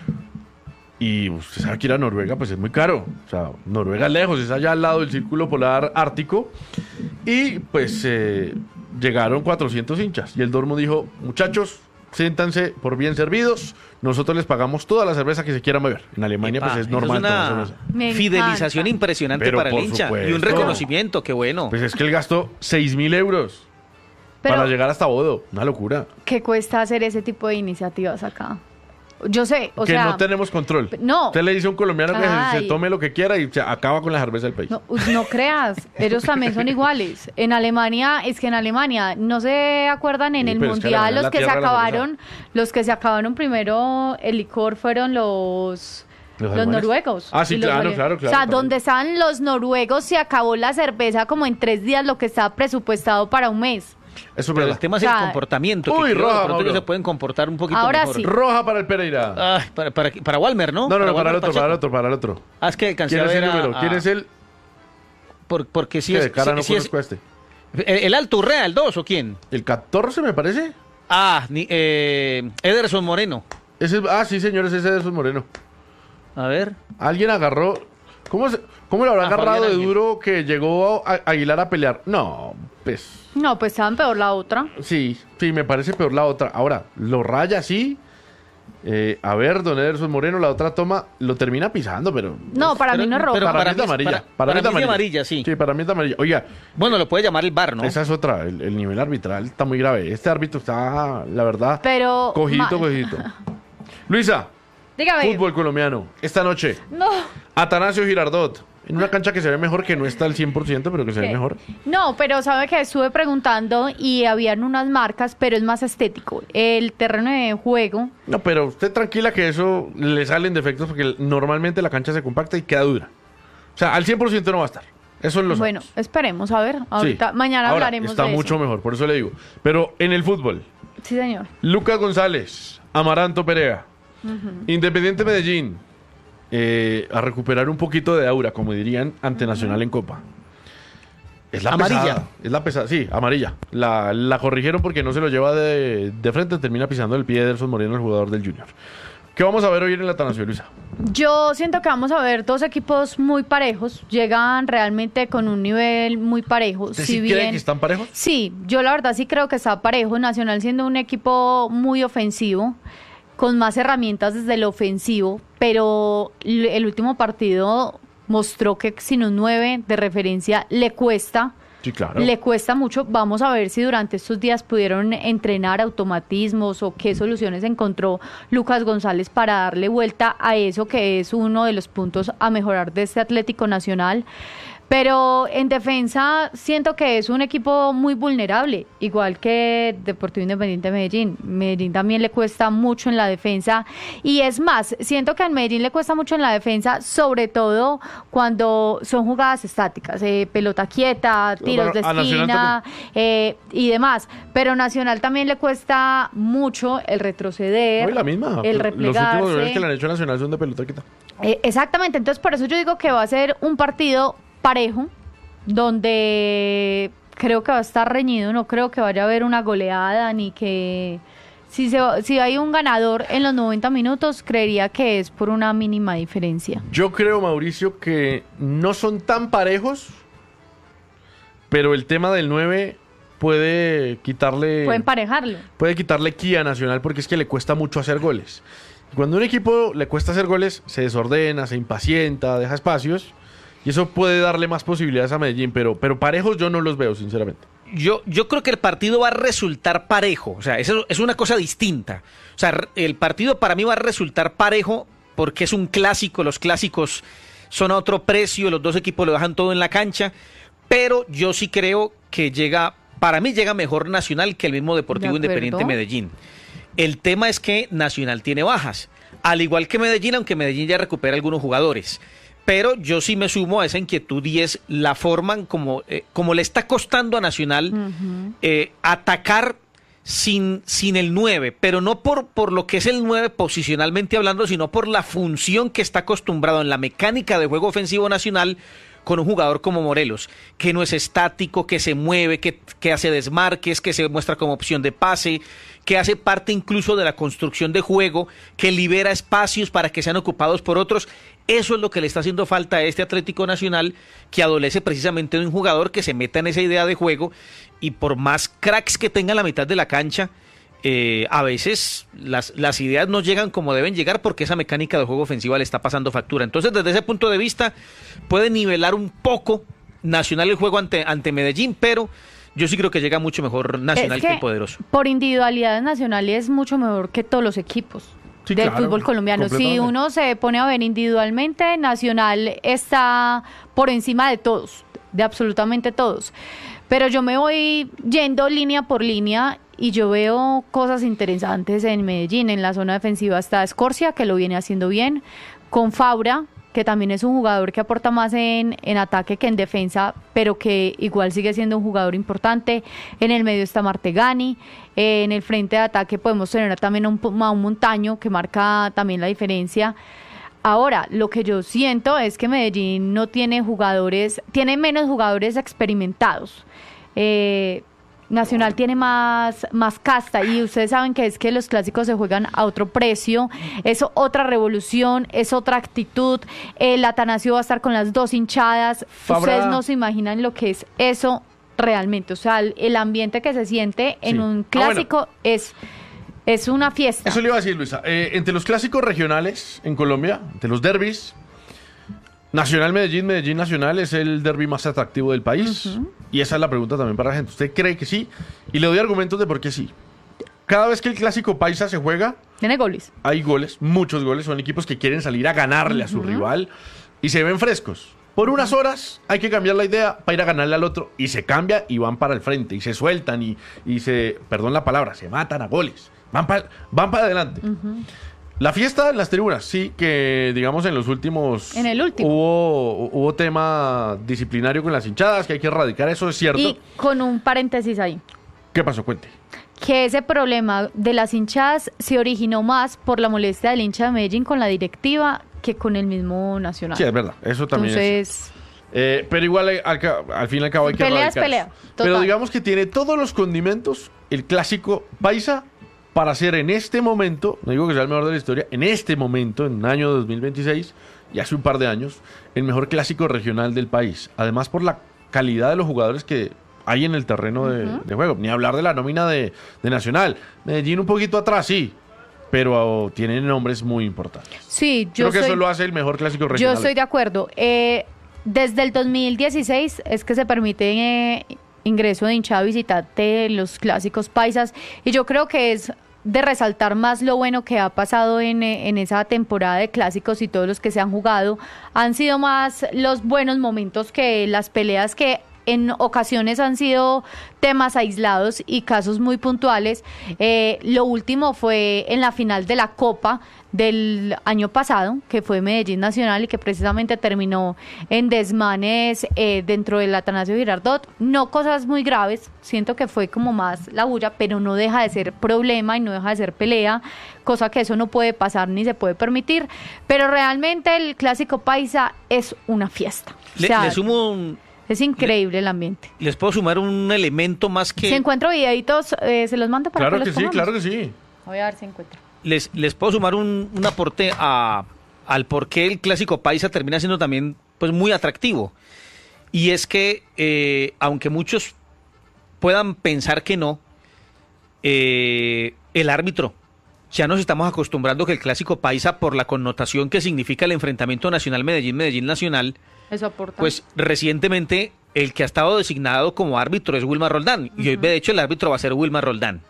Y usted sabe que ir a Noruega pues es muy caro. O sea, Noruega es lejos, es allá al lado del Círculo Polar Ártico. Y pues eh, llegaron cuatrocientos hinchas. Y el Dortmund dijo, muchachos, siéntanse por bien servidos. Nosotros les pagamos toda la cerveza que se quieran beber. En Alemania Epa, pues es eso normal una tomar cerveza. Me fidelización encanta. impresionante Pero para el por hincha. Y un supuesto. reconocimiento, qué bueno. Pues es que él gastó seis mil euros Pero, para llegar hasta Bodo. Una locura. ¿qué cuesta hacer ese tipo de iniciativas acá? Yo sé, o que sea... no tenemos control. no. Usted le dice a un colombiano que se- se, Ay. tome lo que quiera y se acaba con la cerveza del país. No, no creas, ellos también son iguales. En Alemania, es que en Alemania, ¿no se acuerdan en Sí, el pero es que Mundial Alemania es los la que se tierra de la acabaron, los que se acabaron primero el licor fueron los... ¿Los Los alemanes? noruegos. Ah, sí, Y los claro, ale- claro, claro, O sea, también. donde estaban los noruegos se acabó la cerveza como en tres días, lo que estaba presupuestado para un mes. Eso es Pero verdad. el tema es O sea, el comportamiento. uy, que creo roja, de pronto Mauro. ellos se pueden comportar un poquito Ahora mejor. sí. Roja para el Pereira. Ay, para, para, para Walmer, ¿no? no, no, no, para el Walmer otro, para el Pacheco. otro, para el otro. Ah, es que alcancé ¿Quién a es el ver a- número? a- ¿Quién es el por- porque sí que es... de cara sí- no sí es- conozco a este? ¿El, el Alto Urrea, el dos o quién? ¿El catorce me parece? Ah, ni- eh, Ederson Moreno. Ese es- ah, sí, señores, ese es Ederson Moreno. A ver. Alguien agarró... ¿Cómo, se- cómo lo habrá Ah, agarrado Fabián de Ángel. duro que llegó a, a Aguilar a pelear? No, pues... No, pues estaban peor la otra. Sí, sí, me parece peor la otra. Ahora, lo raya así. Eh, a ver, don Ederson Moreno, la otra toma lo termina pisando, pero... No, para Pero- mí no es roja. pero para, para mí es mí de es- amarilla. para- Para, para mí es de mí es de amarilla. amarilla, sí. Sí, para mí es de amarilla. Oiga, Bueno, lo puede llamar el V A R, ¿no? esa es otra. El, el nivel arbitral está muy grave. Este árbitro está, la verdad, Pero... cogidito, ma- cogidito. Luisa, Dígame. fútbol colombiano. Esta noche, No. Atanasio Girardot En una cancha que se ve mejor, que no está al cien por ciento, pero que se ve mejor. No, pero sabe que estuve preguntando y habían unas marcas, pero es más estético. El terreno de juego... No, pero usted tranquila que eso le salen defectos porque normalmente la cancha se compacta y queda dura. O sea, al cien por ciento no va a estar. Eso es lo Bueno, esperemos, a ver. Ahorita, sí. Mañana Ahora, hablaremos está de mucho eso. mejor, por eso le digo. Pero en el fútbol, Sí, señor. Lucas González, Amaranto Perea, uh-huh. Independiente Medellín, eh, a recuperar un poquito de aura, como dirían, ante uh-huh. Nacional en Copa. Es la amarilla. pesada. Es la pesada, sí, amarilla. La, la corrigieron porque no se lo lleva de, de frente, termina pisando el pie de Ederson Moreno, el jugador del Junior. ¿Qué vamos a ver hoy en el Atanasio, Luisa? Yo siento que vamos a ver dos equipos muy parejos, llegan realmente con un nivel muy parejo. ¿Usted si sí bien, cree que están parejos? Sí, yo la verdad sí creo que está parejo. Nacional siendo un equipo muy ofensivo, con más herramientas desde el ofensivo, pero el último partido mostró que sin un nueve de referencia le cuesta. Sí, claro. Le cuesta mucho. Vamos a ver si durante estos días pudieron entrenar automatismos o qué soluciones encontró Lucas González para darle vuelta a eso que es uno de los puntos a mejorar de este Atlético Nacional. Pero en defensa siento que es un equipo muy vulnerable, igual que Deportivo Independiente Medellín. Medellín también le cuesta mucho en la defensa y es más, siento que a Medellín le cuesta mucho en la defensa, sobre todo cuando son jugadas estáticas, eh, pelota quieta, tiros de esquina eh, y demás. Pero Nacional también le cuesta mucho el retroceder, no, la misma. el replegarse. Los últimos goles que le han hecho a Nacional son de pelota quieta. Eh, exactamente, entonces por eso yo digo que va a ser un partido parejo, donde creo que va a estar reñido, no creo que vaya a haber una goleada, ni que si, se, si hay un ganador en los noventa minutos, creería que es por una mínima diferencia. Yo creo, Mauricio, que no son tan parejos, pero el tema del nueve puede quitarle... Puede emparejarlo. Puede quitarle ki a Nacional porque es que le cuesta mucho hacer goles. Cuando a un equipo le cuesta hacer goles, se desordena, se impacienta, deja espacios... Y eso puede darle más posibilidades a Medellín, pero, pero parejos yo no los veo, sinceramente. Yo, yo creo que el partido va a resultar parejo, o sea, eso es una cosa distinta. O sea, el partido para mí va a resultar parejo porque es un clásico, los clásicos son a otro precio, los dos equipos lo dejan todo en la cancha, pero yo sí creo que llega, para mí llega mejor Nacional que el mismo Deportivo Independiente Medellín. El tema es que Nacional tiene bajas, al igual que Medellín, aunque Medellín ya recupera algunos jugadores. Pero yo sí me sumo a esa inquietud y es la forma en como, eh, como le está costando a Nacional uh-huh. eh, atacar sin, sin el nueve, pero no por, por lo que es el nueve posicionalmente hablando, sino por la función que está acostumbrado en la mecánica de juego ofensivo Nacional con un jugador como Morelos, que no es estático, que se mueve, que, que hace desmarques, que se muestra como opción de pase, que hace parte incluso de la construcción de juego, que libera espacios para que sean ocupados por otros. Eso es lo que le está haciendo falta a este Atlético Nacional, que adolece precisamente de un jugador que se meta en esa idea de juego y por más cracks que tenga en la mitad de la cancha, eh, a veces las, las ideas no llegan como deben llegar porque esa mecánica de juego ofensiva le está pasando factura. Entonces, desde ese punto de vista, puede nivelar un poco Nacional el juego ante, ante Medellín, pero yo sí creo que llega mucho mejor Nacional es que, que el poderoso. Por individualidades, Nacional es mucho mejor que todos los equipos. Sí, del claro, fútbol colombiano. Si uno se pone a ver individualmente, Nacional está por encima de todos, de absolutamente todos. Pero yo me voy yendo línea por línea y yo veo cosas interesantes en Medellín. En la zona defensiva está Escorcia, que lo viene haciendo bien, con Fabra, que también es un jugador que aporta más en, en ataque que en defensa, pero que igual sigue siendo un jugador importante. En el medio está Martegani, eh, en el frente de ataque podemos tener también a un, a un Montaño, que marca también la diferencia. Ahora, lo que yo siento es que Medellín no tiene jugadores, tiene menos jugadores experimentados. Eh, Nacional tiene más, más casta y ustedes saben que es que los clásicos se juegan a otro precio, es otra revolución, es otra actitud. El Atanasio va a estar con las dos hinchadas. Fabra. Ustedes no se imaginan lo que es eso realmente, o sea, el, el ambiente que se siente en sí. un clásico ah, bueno. es... Es una fiesta. Eso le iba a decir, Luisa. Eh, entre los clásicos regionales en Colombia, entre los derbis, Nacional Medellín, Medellín Nacional es el derbi más atractivo del país. Uh-huh. Y esa es la pregunta también para la gente. ¿Usted cree que sí? Y le doy argumentos de por qué sí. Cada vez que el clásico paisa se juega, tiene goles. Hay goles, muchos goles. Son equipos que quieren salir a ganarle uh-huh. a su rival y se ven frescos. Por unas horas hay que cambiar la idea para ir a ganarle al otro. Y se cambia y van para el frente. Y se sueltan y, y se, perdón la palabra, se matan a goles. Van para van para adelante. Uh-huh. La fiesta en las tribunas, sí, que digamos en los últimos... En el último. Hubo, hubo tema disciplinario con las hinchadas, que hay que erradicar, eso es cierto. Y con un paréntesis ahí. ¿Qué pasó? Cuente. Que ese problema de las hinchadas se originó más por la molestia del hincha de Medellín con la directiva que con el mismo Nacional. Sí, es verdad, eso también Entonces, es eh, pero igual al, al fin y al cabo hay que pelea es pelea, total. Pero digamos que tiene todos los condimentos el clásico paisa para ser en este momento, no digo que sea el mejor de la historia, en este momento, en el año dos mil veintiséis, y hace un par de años, el mejor clásico regional del país. Además por la calidad de los jugadores que hay en el terreno de, uh-huh. de juego. Ni hablar de la nómina de, de Nacional. Medellín un poquito atrás, sí, pero uh, tienen nombres muy importantes. Sí, yo Creo que soy, eso lo hace el mejor clásico regional. Yo estoy de acuerdo. Eh, desde el dos mil dieciséis es que se permite eh, ingreso de hinchada visitante de los clásicos paisas, y yo creo que es de resaltar más lo bueno que ha pasado en, en esa temporada de clásicos, y todos los que se han jugado han sido más los buenos momentos que las peleas que en ocasiones han sido temas aislados y casos muy puntuales. Eh, lo último fue en la final de la Copa del año pasado, que fue Medellín Nacional, y que precisamente terminó en desmanes eh, dentro del Atanasio Girardot. No cosas muy graves, siento que fue como más la bulla, pero no deja de ser problema y no deja de ser pelea, cosa que eso no puede pasar ni se puede permitir. Pero realmente el clásico paisa es una fiesta. Le, o sea, le sumo un... Es increíble el ambiente. Les puedo sumar un elemento más que... Si encuentro videitos, eh, se los mando para claro que, que los sí, pongamos. claro que sí. Voy a ver si encuentro. Les, les puedo sumar un, un aporte a, al por qué el clásico paisa termina siendo también pues muy atractivo. Y es que, eh, aunque muchos puedan pensar que no, eh, el árbitro, ya nos estamos acostumbrando que el clásico paisa, por la connotación que significa el enfrentamiento Nacional-Medellín, Medellín-Nacional, eso aporta. Pues recientemente el que ha estado designado como árbitro es Wilmar Roldán. Uh-huh. Y hoy, de hecho, el árbitro va a ser Wilmar Roldán.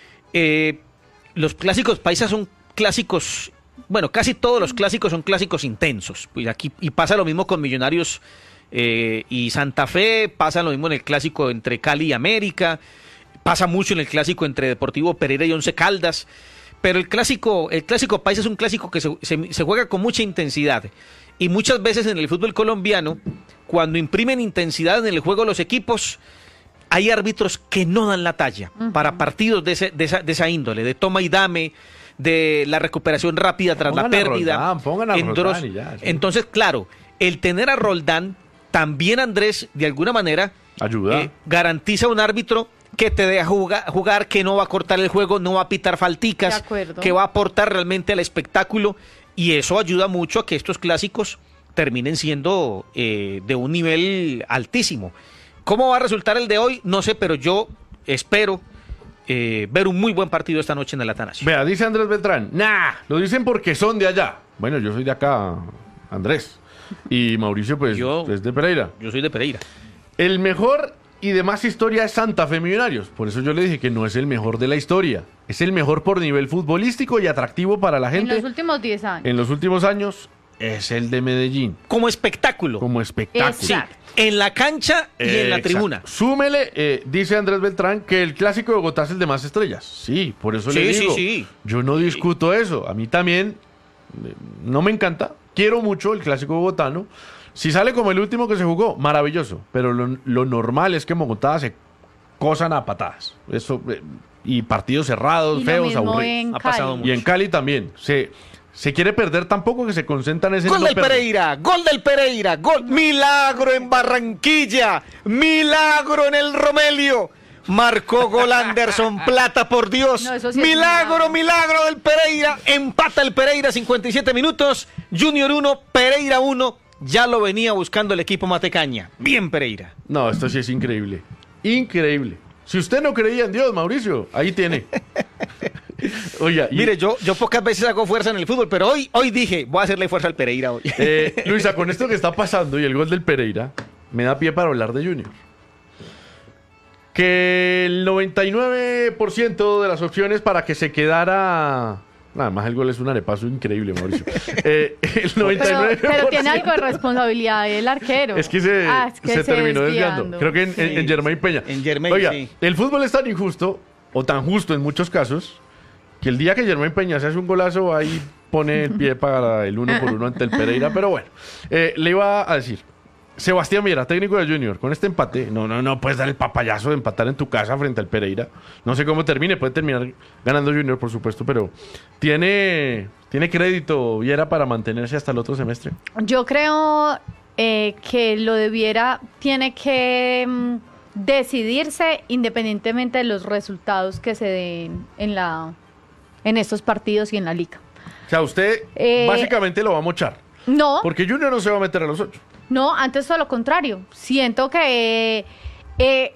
Eh, los clásicos paisas son clásicos, bueno, casi todos los clásicos son clásicos intensos. Pues aquí, y pasa lo mismo con Millonarios eh, y Santa Fe, pasa lo mismo en el clásico entre Cali y América, pasa mucho en el clásico entre Deportivo Pereira y Once Caldas. Pero el clásico, el clásico paisa es un clásico que se, se, se juega con mucha intensidad. Y muchas veces en el fútbol colombiano, cuando imprimen intensidad en el juego los equipos, hay árbitros que no dan la talla uh-huh. para partidos de, ese, de, esa, de esa índole, de toma y dame, de la recuperación rápida tras pongan la pérdida. A Roldán, pongan a Roldán y ya, sí. Entonces, claro, el tener a Roldán también, Andrés, de alguna manera, ayuda. Eh, garantiza a un árbitro que te deja jugar, jugar, que no va a cortar el juego, no va a pitar falticas, que va a aportar realmente al espectáculo. Y eso ayuda mucho a que estos clásicos terminen siendo eh, de un nivel altísimo. ¿Cómo va a resultar el de hoy? No sé, pero yo espero eh, ver un muy buen partido esta noche en el Atanasio. Vea, dice Andrés Beltrán, nah, lo dicen porque son de allá. Bueno, yo soy de acá, Andrés. Y Mauricio, pues, yo, es de Pereira. Yo soy de Pereira. El mejor y de más historia es Santa Fe Millonarios. Por eso yo le dije que no es el mejor de la historia. Es el mejor por nivel futbolístico y atractivo para la gente. En los últimos diez años. En los últimos años es el de Medellín. Como espectáculo. Como espectáculo. Sí, en la cancha y eh, en la exacto. tribuna. Súmele, eh, dice Andrés Beltrán, que el clásico de Bogotá es el de más estrellas. Sí, por eso sí, le digo. Sí, sí. Yo no discuto sí. eso. A mí también eh, no me encanta. Quiero mucho el clásico bogotano. Si sale como el último que se jugó, maravilloso. Pero lo, lo normal es que en Bogotá se cosan a patadas. Eso, eh, y partidos cerrados, y feos, aburridos. Ha pasado mucho. Y en Cali también. Se, se quiere perder tampoco que se concentran en ese... Gol no del perder. Pereira, gol del Pereira, gol. Milagro en Barranquilla, milagro en el Romelio. Marcó gol Anderson Plata, por Dios. No, sí milagro, milagro del Pereira. Empata el Pereira, cincuenta y siete minutos. Junior uno, Pereira uno. Ya lo venía buscando el equipo matecaña. Bien, Pereira. No, esto sí es increíble. Increíble. Si usted no creía en Dios, Mauricio, ahí tiene. Oiga, y... Mire, yo, yo pocas veces hago fuerza en el fútbol, pero hoy, hoy dije, voy a hacerle fuerza al Pereira hoy. Eh, Luisa, con esto que está pasando y el gol del Pereira, me da pie para hablar de Junior. Que el noventa y nueve por ciento de las opciones para que se quedara Nada más el gol es un arepazo increíble, Mauricio. Eh, el noventa y nueve por ciento. Pero, pero tiene algo de responsabilidad el arquero. Es que se, ah, es que se, se terminó desviando. desviando. Creo que en, Sí. en, en Germain Peña. En Germain, Oiga, sí. el fútbol es tan injusto, o tan justo en muchos casos, que el día que Germain Peña se hace un golazo, ahí pone el pie para el uno por uno ante el Pereira. Pero bueno, eh, le iba a decir, Sebastián Viera, técnico de Junior, con este empate, no, no, no puedes dar el papayazo de empatar en tu casa frente al Pereira. No sé cómo termine, puede terminar ganando Junior, por supuesto, pero ¿tiene, ¿tiene crédito Viera para mantenerse hasta el otro semestre? Yo creo eh, que lo de Viera tiene que mm, decidirse independientemente de los resultados que se den en, la, en estos partidos y en la liga. O sea, usted Eh, básicamente lo va a mochar, No, porque Junior no se va a meter a los ocho. no, antes todo lo contrario. Siento que... eh,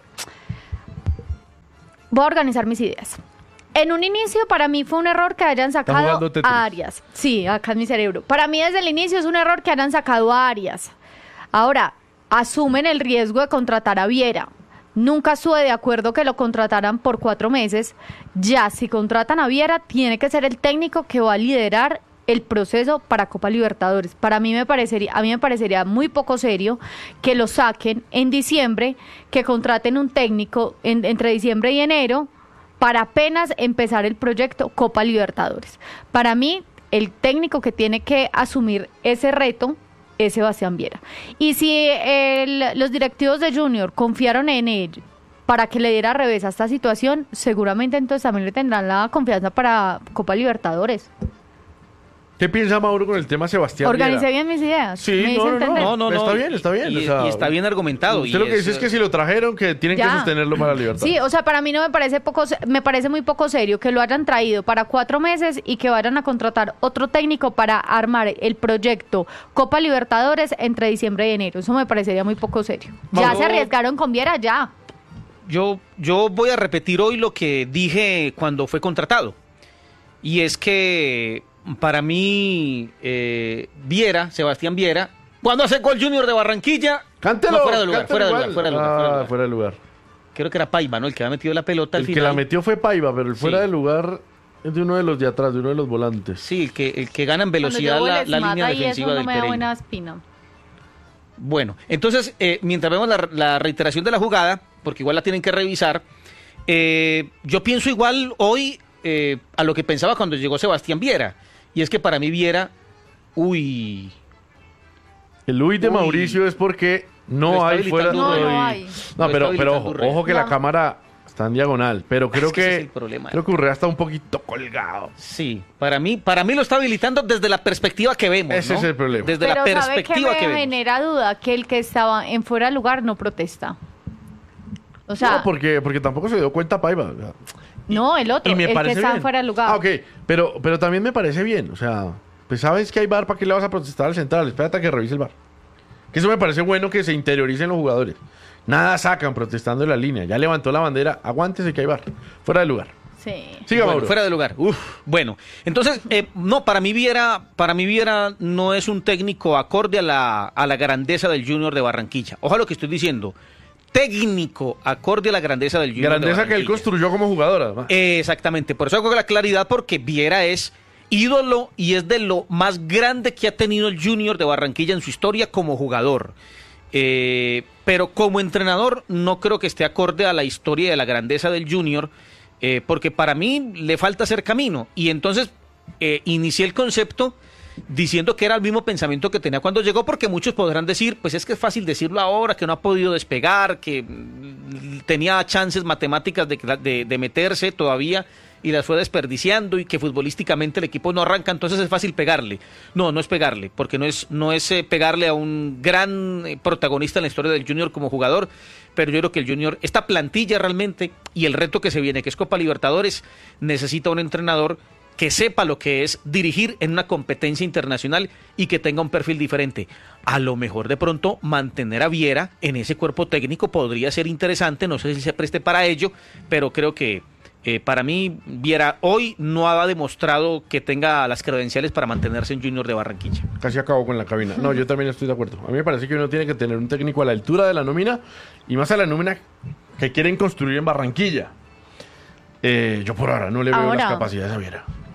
voy a organizar mis ideas. En un inicio, para mí fue un error que hayan sacado jugando Tetris. a Arias. Sí, acá en mi cerebro. Para mí, desde el inicio, es un error que hayan sacado a Arias. Ahora, asumen el riesgo de contratar a Viera. Nunca estuve de acuerdo que lo contrataran por cuatro meses. Ya, si contratan a Viera, tiene que ser el técnico que va a liderar el proceso para Copa Libertadores. Para mí me parecería, a mí me parecería muy poco serio que lo saquen en diciembre, que contraten un técnico en, entre diciembre y enero para apenas empezar el proyecto Copa Libertadores. Para mí, el técnico que tiene que asumir ese reto es Sebastián Viera. Y si el, los directivos de Junior confiaron en él para que le diera revés a esta situación, seguramente entonces también le tendrán la confianza para Copa Libertadores. ¿Qué piensa Mauro con el tema Sebastián Organicé Viera? bien mis ideas. Sí, ¿Me hice no, no, entender? No, no, no. Está bien, está bien. Y, o sea, y está bien argumentado. Usted y lo que es, dice es que si lo trajeron, que tienen Ya. que sostenerlo para libertad. Sí, o sea, para mí no me parece poco, me parece muy poco serio que lo hayan traído para cuatro meses y que vayan a contratar otro técnico para armar el proyecto Copa Libertadores entre diciembre y enero. Eso me parecería muy poco serio. Ya Mauro- se arriesgaron con Viera, ya. Yo, yo voy a repetir hoy lo que dije cuando fue contratado. Y es que para mí, eh, Viera, Sebastián Viera, cuando hace gol Junior de Barranquilla, Cántelo. no, fuera de lugar, cántelo fuera de igual. lugar, fuera de lugar, Ah, fuera de lugar. fuera de lugar. Creo que era Paiva, ¿no? El que había metido la pelota al El que final. la metió fue Paiva, pero el fuera Sí. de lugar es de uno de los de atrás, de uno de los volantes. Sí, el que, el que gana en Cuando velocidad yo la, les la mata línea y eso defensiva no del me da Pereira. buena espina. Bueno, entonces, eh, mientras vemos la, la reiteración de la jugada, porque igual la tienen que revisar, eh, yo pienso igual hoy eh, a lo que pensaba cuando llegó Sebastián Viera. Y es que para mí Viera, uy, El Luis de Uy. Mauricio es porque Lo no está hay fuera de habilitando No, lugar. no hay. No, Lo está pero, pero habilitando ojo, Urrea. ojo que la No. cámara está en diagonal, pero creo que que, ese es el problema. creo que Urrea está un poquito colgado. sí, para mí, para mí lo está habilitando desde la perspectiva que vemos. Ese ¿no? es el problema. Desde Pero la ¿sabe qué perspectiva me que vemos. genera duda? Que el que estaba en fuera de lugar no protesta. O sea, no, porque, porque tampoco se dio cuenta Paiva. o sea. no, el otro, Y me el que parece estaba bien. fuera de lugar. Ah, ok, pero, pero también me parece bien. O sea, pues sabes que hay V A R, ¿para qué le vas a protestar al central? Espérate a que revise el V A R. Que eso me parece bueno que se interioricen los jugadores. Nada sacan protestando en la línea. Ya levantó la bandera, aguántese que hay V A R. Fuera de lugar. Sí. Siga, Bueno, Mauro. fuera de lugar. Uf, bueno, entonces, eh, no, para mí Viera, para mí Viera no es un técnico acorde a la, a la grandeza del Junior de Barranquilla. Ojalá lo que estoy diciendo. Técnico acorde a la grandeza del Junior de Grandeza que él Barranquilla. construyó como jugador, además. Exactamente, por eso hago la claridad, porque Viera es ídolo y es de lo más grande que ha tenido el Junior de Barranquilla en su historia como jugador. Eh, pero como entrenador no creo que esté acorde a la historia de la grandeza del Junior, eh, porque para mí le falta hacer camino. Y entonces eh, inicié el concepto diciendo que era el mismo pensamiento que tenía cuando llegó, porque muchos podrán decir, pues es que es fácil decirlo ahora, que no ha podido despegar, que mm, tenía chances matemáticas de, de, de meterse todavía y las fue desperdiciando, y que futbolísticamente el equipo no arranca, entonces es fácil pegarle. No, no es pegarle, porque no es, no es eh, pegarle a un gran eh, protagonista en la historia del Junior como jugador, pero yo creo que el Junior, esta plantilla realmente, y el reto que se viene, que es Copa Libertadores, necesita un entrenador que sepa lo que es dirigir en una competencia internacional y que tenga un perfil diferente. A lo mejor de pronto mantener a Viera en ese cuerpo técnico podría ser interesante, no sé si se preste para ello, pero creo que eh, para mí Viera hoy no ha demostrado que tenga las credenciales para mantenerse en Junior de Barranquilla. Casi acabó con la cabina. No, yo también estoy de acuerdo. A mí me parece que uno tiene que tener un técnico a la altura de la nómina y más a la nómina que quieren construir en Barranquilla. Eh, yo por ahora no le veo Ahora. las capacidades a Viera.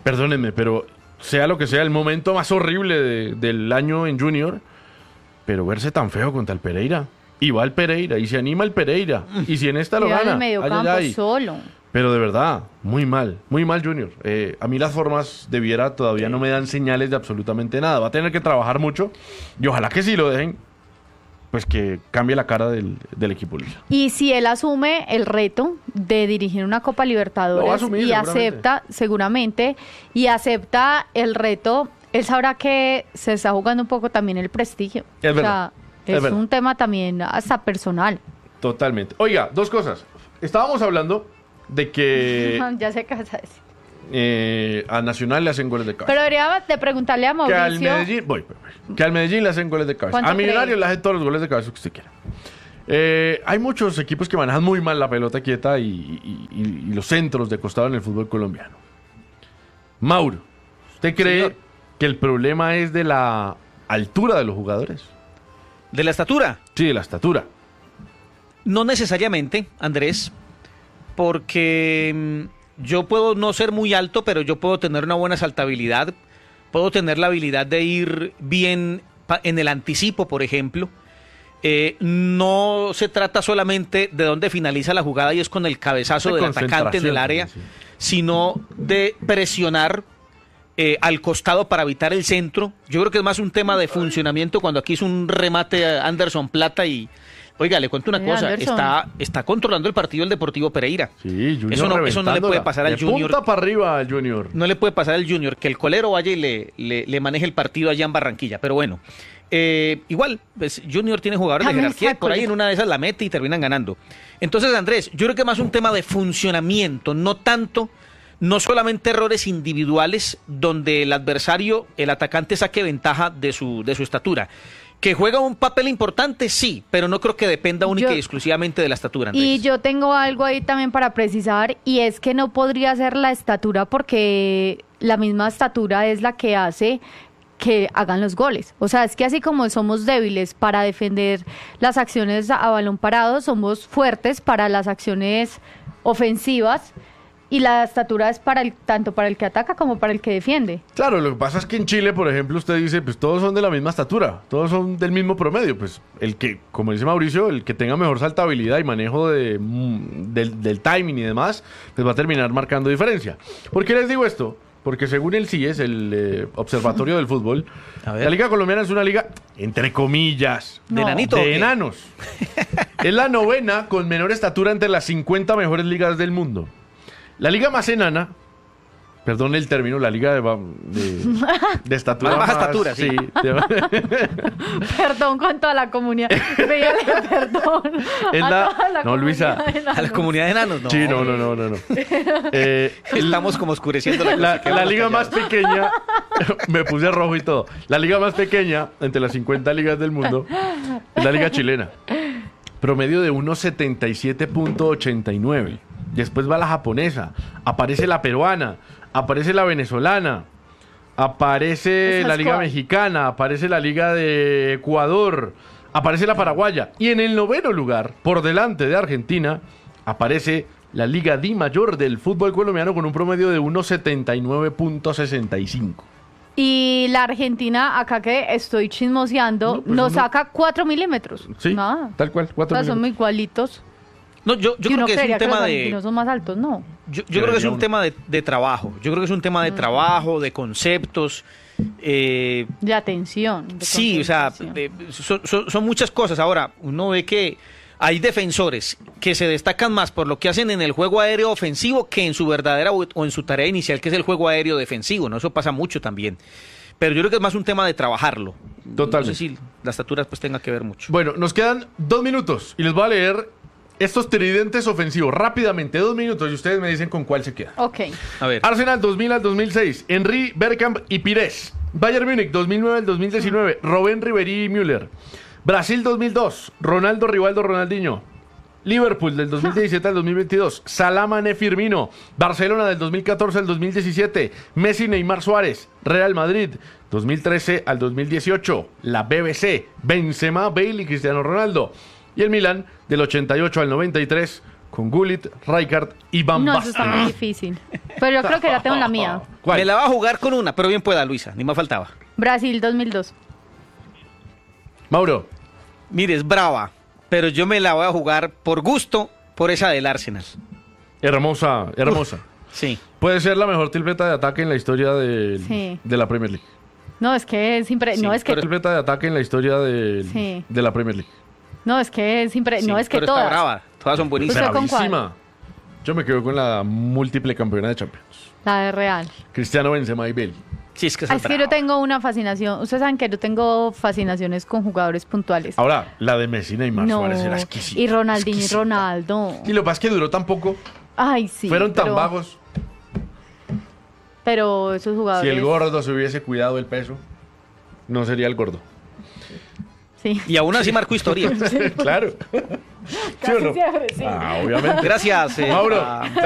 perdónenme, pero sea lo que sea, el momento más horrible de, del año en Junior, pero verse tan feo contra el Pereira. Y va el Pereira, y se anima el Pereira, y si en esta lo Queda en gana. el mediocampo ay, ay, ay. solo. Pero de verdad, muy mal, muy mal Junior. Eh, a mí las formas de Viera todavía no me dan señales de absolutamente nada. Va a tener que trabajar mucho, y ojalá que sí lo dejen, pues que cambie la cara del, del equipo Luisa. Y si él asume el reto de dirigir una Copa Libertadores Lo va a asumir, y seguramente. acepta, seguramente, y acepta el reto, él sabrá que se está jugando un poco también el prestigio. Es o verdad, sea, es es, verdad. un tema también hasta personal. Totalmente. Oiga, dos cosas. Estábamos hablando de que Ya sé qué vas a decir. eh, a Nacional le hacen goles de cabeza. Pero debería de preguntarle a Que al Mauricio. Medellín, voy, voy, voy. Que al Medellín le hacen goles de cabeza. ¿Cuánto A Millonarios cree? le hacen todos los goles de cabeza que usted quiera. Eh, hay muchos equipos que manejan muy mal la pelota quieta y, y- y- y los centros de costado en el fútbol colombiano. Mauro, ¿usted cree Señor. que el problema es de la altura de los jugadores? De la estatura. Sí, de la estatura. No necesariamente, Andrés, porque mm, yo puedo no ser muy alto, pero yo puedo tener una buena saltabilidad, puedo tener la habilidad de ir bien pa- en el anticipo, por ejemplo. Eh, no se trata solamente de dónde finaliza la jugada y es con el cabezazo De del atacante en el concentración área, también, sí. sino de presionar eh, al costado para evitar el centro. Yo creo que es más un tema de funcionamiento cuando aquí hizo un remate a Anderson Plata y, oiga, le cuento una Mira, cosa, Anderson. está, está controlando el partido el Deportivo Pereira. Sí, Junior Eso no- eso no le puede reventándola. pasar al De Junior. punta para arriba al Junior. No le puede pasar al Junior que el colero vaya y le, le, le maneje el partido allá en Barranquilla, pero bueno. Eh, igual, pues, Junior tiene jugadores de También jerarquía y está por ahí colero. en una de esas la mete y terminan ganando. Entonces, Andrés, yo creo que más un tema de funcionamiento, no tanto, no solamente errores individuales donde el adversario, el atacante saque ventaja de su, de su estatura. Que juega un papel importante, sí, pero no creo que dependa única Yo- y exclusivamente de la estatura, Andrés. Y yo tengo algo ahí también para precisar, y es que no podría ser la estatura porque la misma estatura es la que hace que hagan los goles. O sea, es que así como somos débiles para defender las acciones a balón parado, somos fuertes para las acciones ofensivas, y la estatura es para el, tanto para el que ataca como para el que defiende. Claro, lo que pasa es que en Chile, por ejemplo, usted dice, pues todos son de la misma estatura, todos son del mismo promedio. Pues el que, como dice Mauricio, el que tenga mejor saltabilidad y manejo de, mm, del, del timing y demás, pues va a terminar marcando diferencia. ¿Por qué les digo esto? Porque según el C I E S, el eh, Observatorio del Fútbol, A ver. la Liga Colombiana es una liga, entre comillas, ¿De No. enanito o de qué? enanos. enanos. Es la novena con menor estatura entre las cincuenta mejores ligas del mundo. La liga más enana, perdón el término, la liga de, ba- de, de estatura Más baja estatura, sí. de- Perdón con toda la comunidad. Pídale perdón. Es a la- toda no, Luisa. comunidad de A la enanos. comunidad de enanos, no. Sí, no, no, no, no. no. Eh, Estamos como oscureciendo la, la, cosa, la quedamos liga más callados. pequeña, me puse rojo y todo. La liga más pequeña entre las cincuenta ligas del mundo es la liga chilena. Promedio de uno setenta y siete punto ochenta y nueve. Después va la japonesa, aparece la peruana, aparece la venezolana, aparece Esas la liga cosas. mexicana, aparece la liga de Ecuador, aparece la paraguaya. Y en el noveno lugar, por delante de Argentina, aparece la Liga Di Mayor del fútbol colombiano con un promedio de uno setenta y nueve punto sesenta y cinco. Y la Argentina, acá que estoy chismoseando, No, pues nos uno- saca cuatro milímetros. Sí, Nada. tal cual, O cuatro sea, son muy milímetros. igualitos. No, yo, yo y creo uno que es creería un que tema los de... argentinos son más altos, no. Yo, yo creo que es un uno. tema de, de trabajo. Yo creo que es un tema de trabajo, de conceptos. eh, De atención. de sí, o sea, concentración. de- son, son- son muchas cosas. Ahora, uno ve que hay defensores que se destacan más por lo que hacen en el juego aéreo ofensivo que en su verdadera o o en su tarea inicial, que es el juego aéreo defensivo, ¿no? Eso pasa mucho también. Pero yo creo que es más un tema de trabajarlo. Totalmente. No sé si la estatura pues tenga que ver mucho. Bueno, nos quedan dos minutos y les voy a leer estos tridentes ofensivos rápidamente, dos minutos, y ustedes me dicen con cuál se queda. Ok. A ver. Arsenal dos mil al dos mil seis, Henry, Bergkamp y Pires. Bayern Múnich dos mil nueve al dos mil diecinueve, Robben, Ribéry y Müller. Brasil dos mil dos, Ronaldo, Rivaldo, Ronaldinho. Liverpool del dos mil diecisiete al dos mil veintidós, Salah, Mané, Firmino. Barcelona del dos mil catorce al dos mil diecisiete, Messi, Neymar, Suárez. Real Madrid dos mil trece al dos mil dieciocho, la B B C, Benzema, Bale y Cristiano Ronaldo. Y el Milan del ochenta y ocho al noventa y tres con Gullit, Rijkaard y Van No, eso está Basten. muy difícil. Pero yo creo que ya tengo la mía. ¿Cuál? Me la va a jugar con una, pero bien pueda, Luisa, ni más faltaba. Brasil dos mil dos. Mauro. Mire, es brava, pero yo me la voy a jugar por gusto por esa del Arsenal. Hermosa, hermosa. Uf, sí. Puede ser la mejor tripleta de ataque en la historia de, Sí. de la Premier League. No, es que es impre... Sí, no, es que... Tripleta de ataque en la historia de, Sí. de la Premier League. No, es que es impre... Sí, no, es que pero todas. está brava, todas son buenísimas. ¿Usted con cuál? Bravísima. Yo me quedo con la múltiple campeona de Champions. La de Real. Cristiano Benzema y Bale. Sí, es que esa Ah, es es que brava. yo tengo una fascinación. Ustedes saben que yo tengo fascinaciones con jugadores puntuales. Ahora, la de Messi, Neymar, No. Suárez era exquisita. Y Ronaldinho y exquisita. Ronaldo. Y lo que pasa es que duró tan poco. Ay, sí. fueron tan pero- vagos. Pero esos Si jugadores. el gordo se hubiese cuidado el peso, no sería el gordo. Sí. Y aún así marcó historia. Claro. ¿Sí o no? siempre, sí. Ah, obviamente. Gracias. eh, Mauro, a- te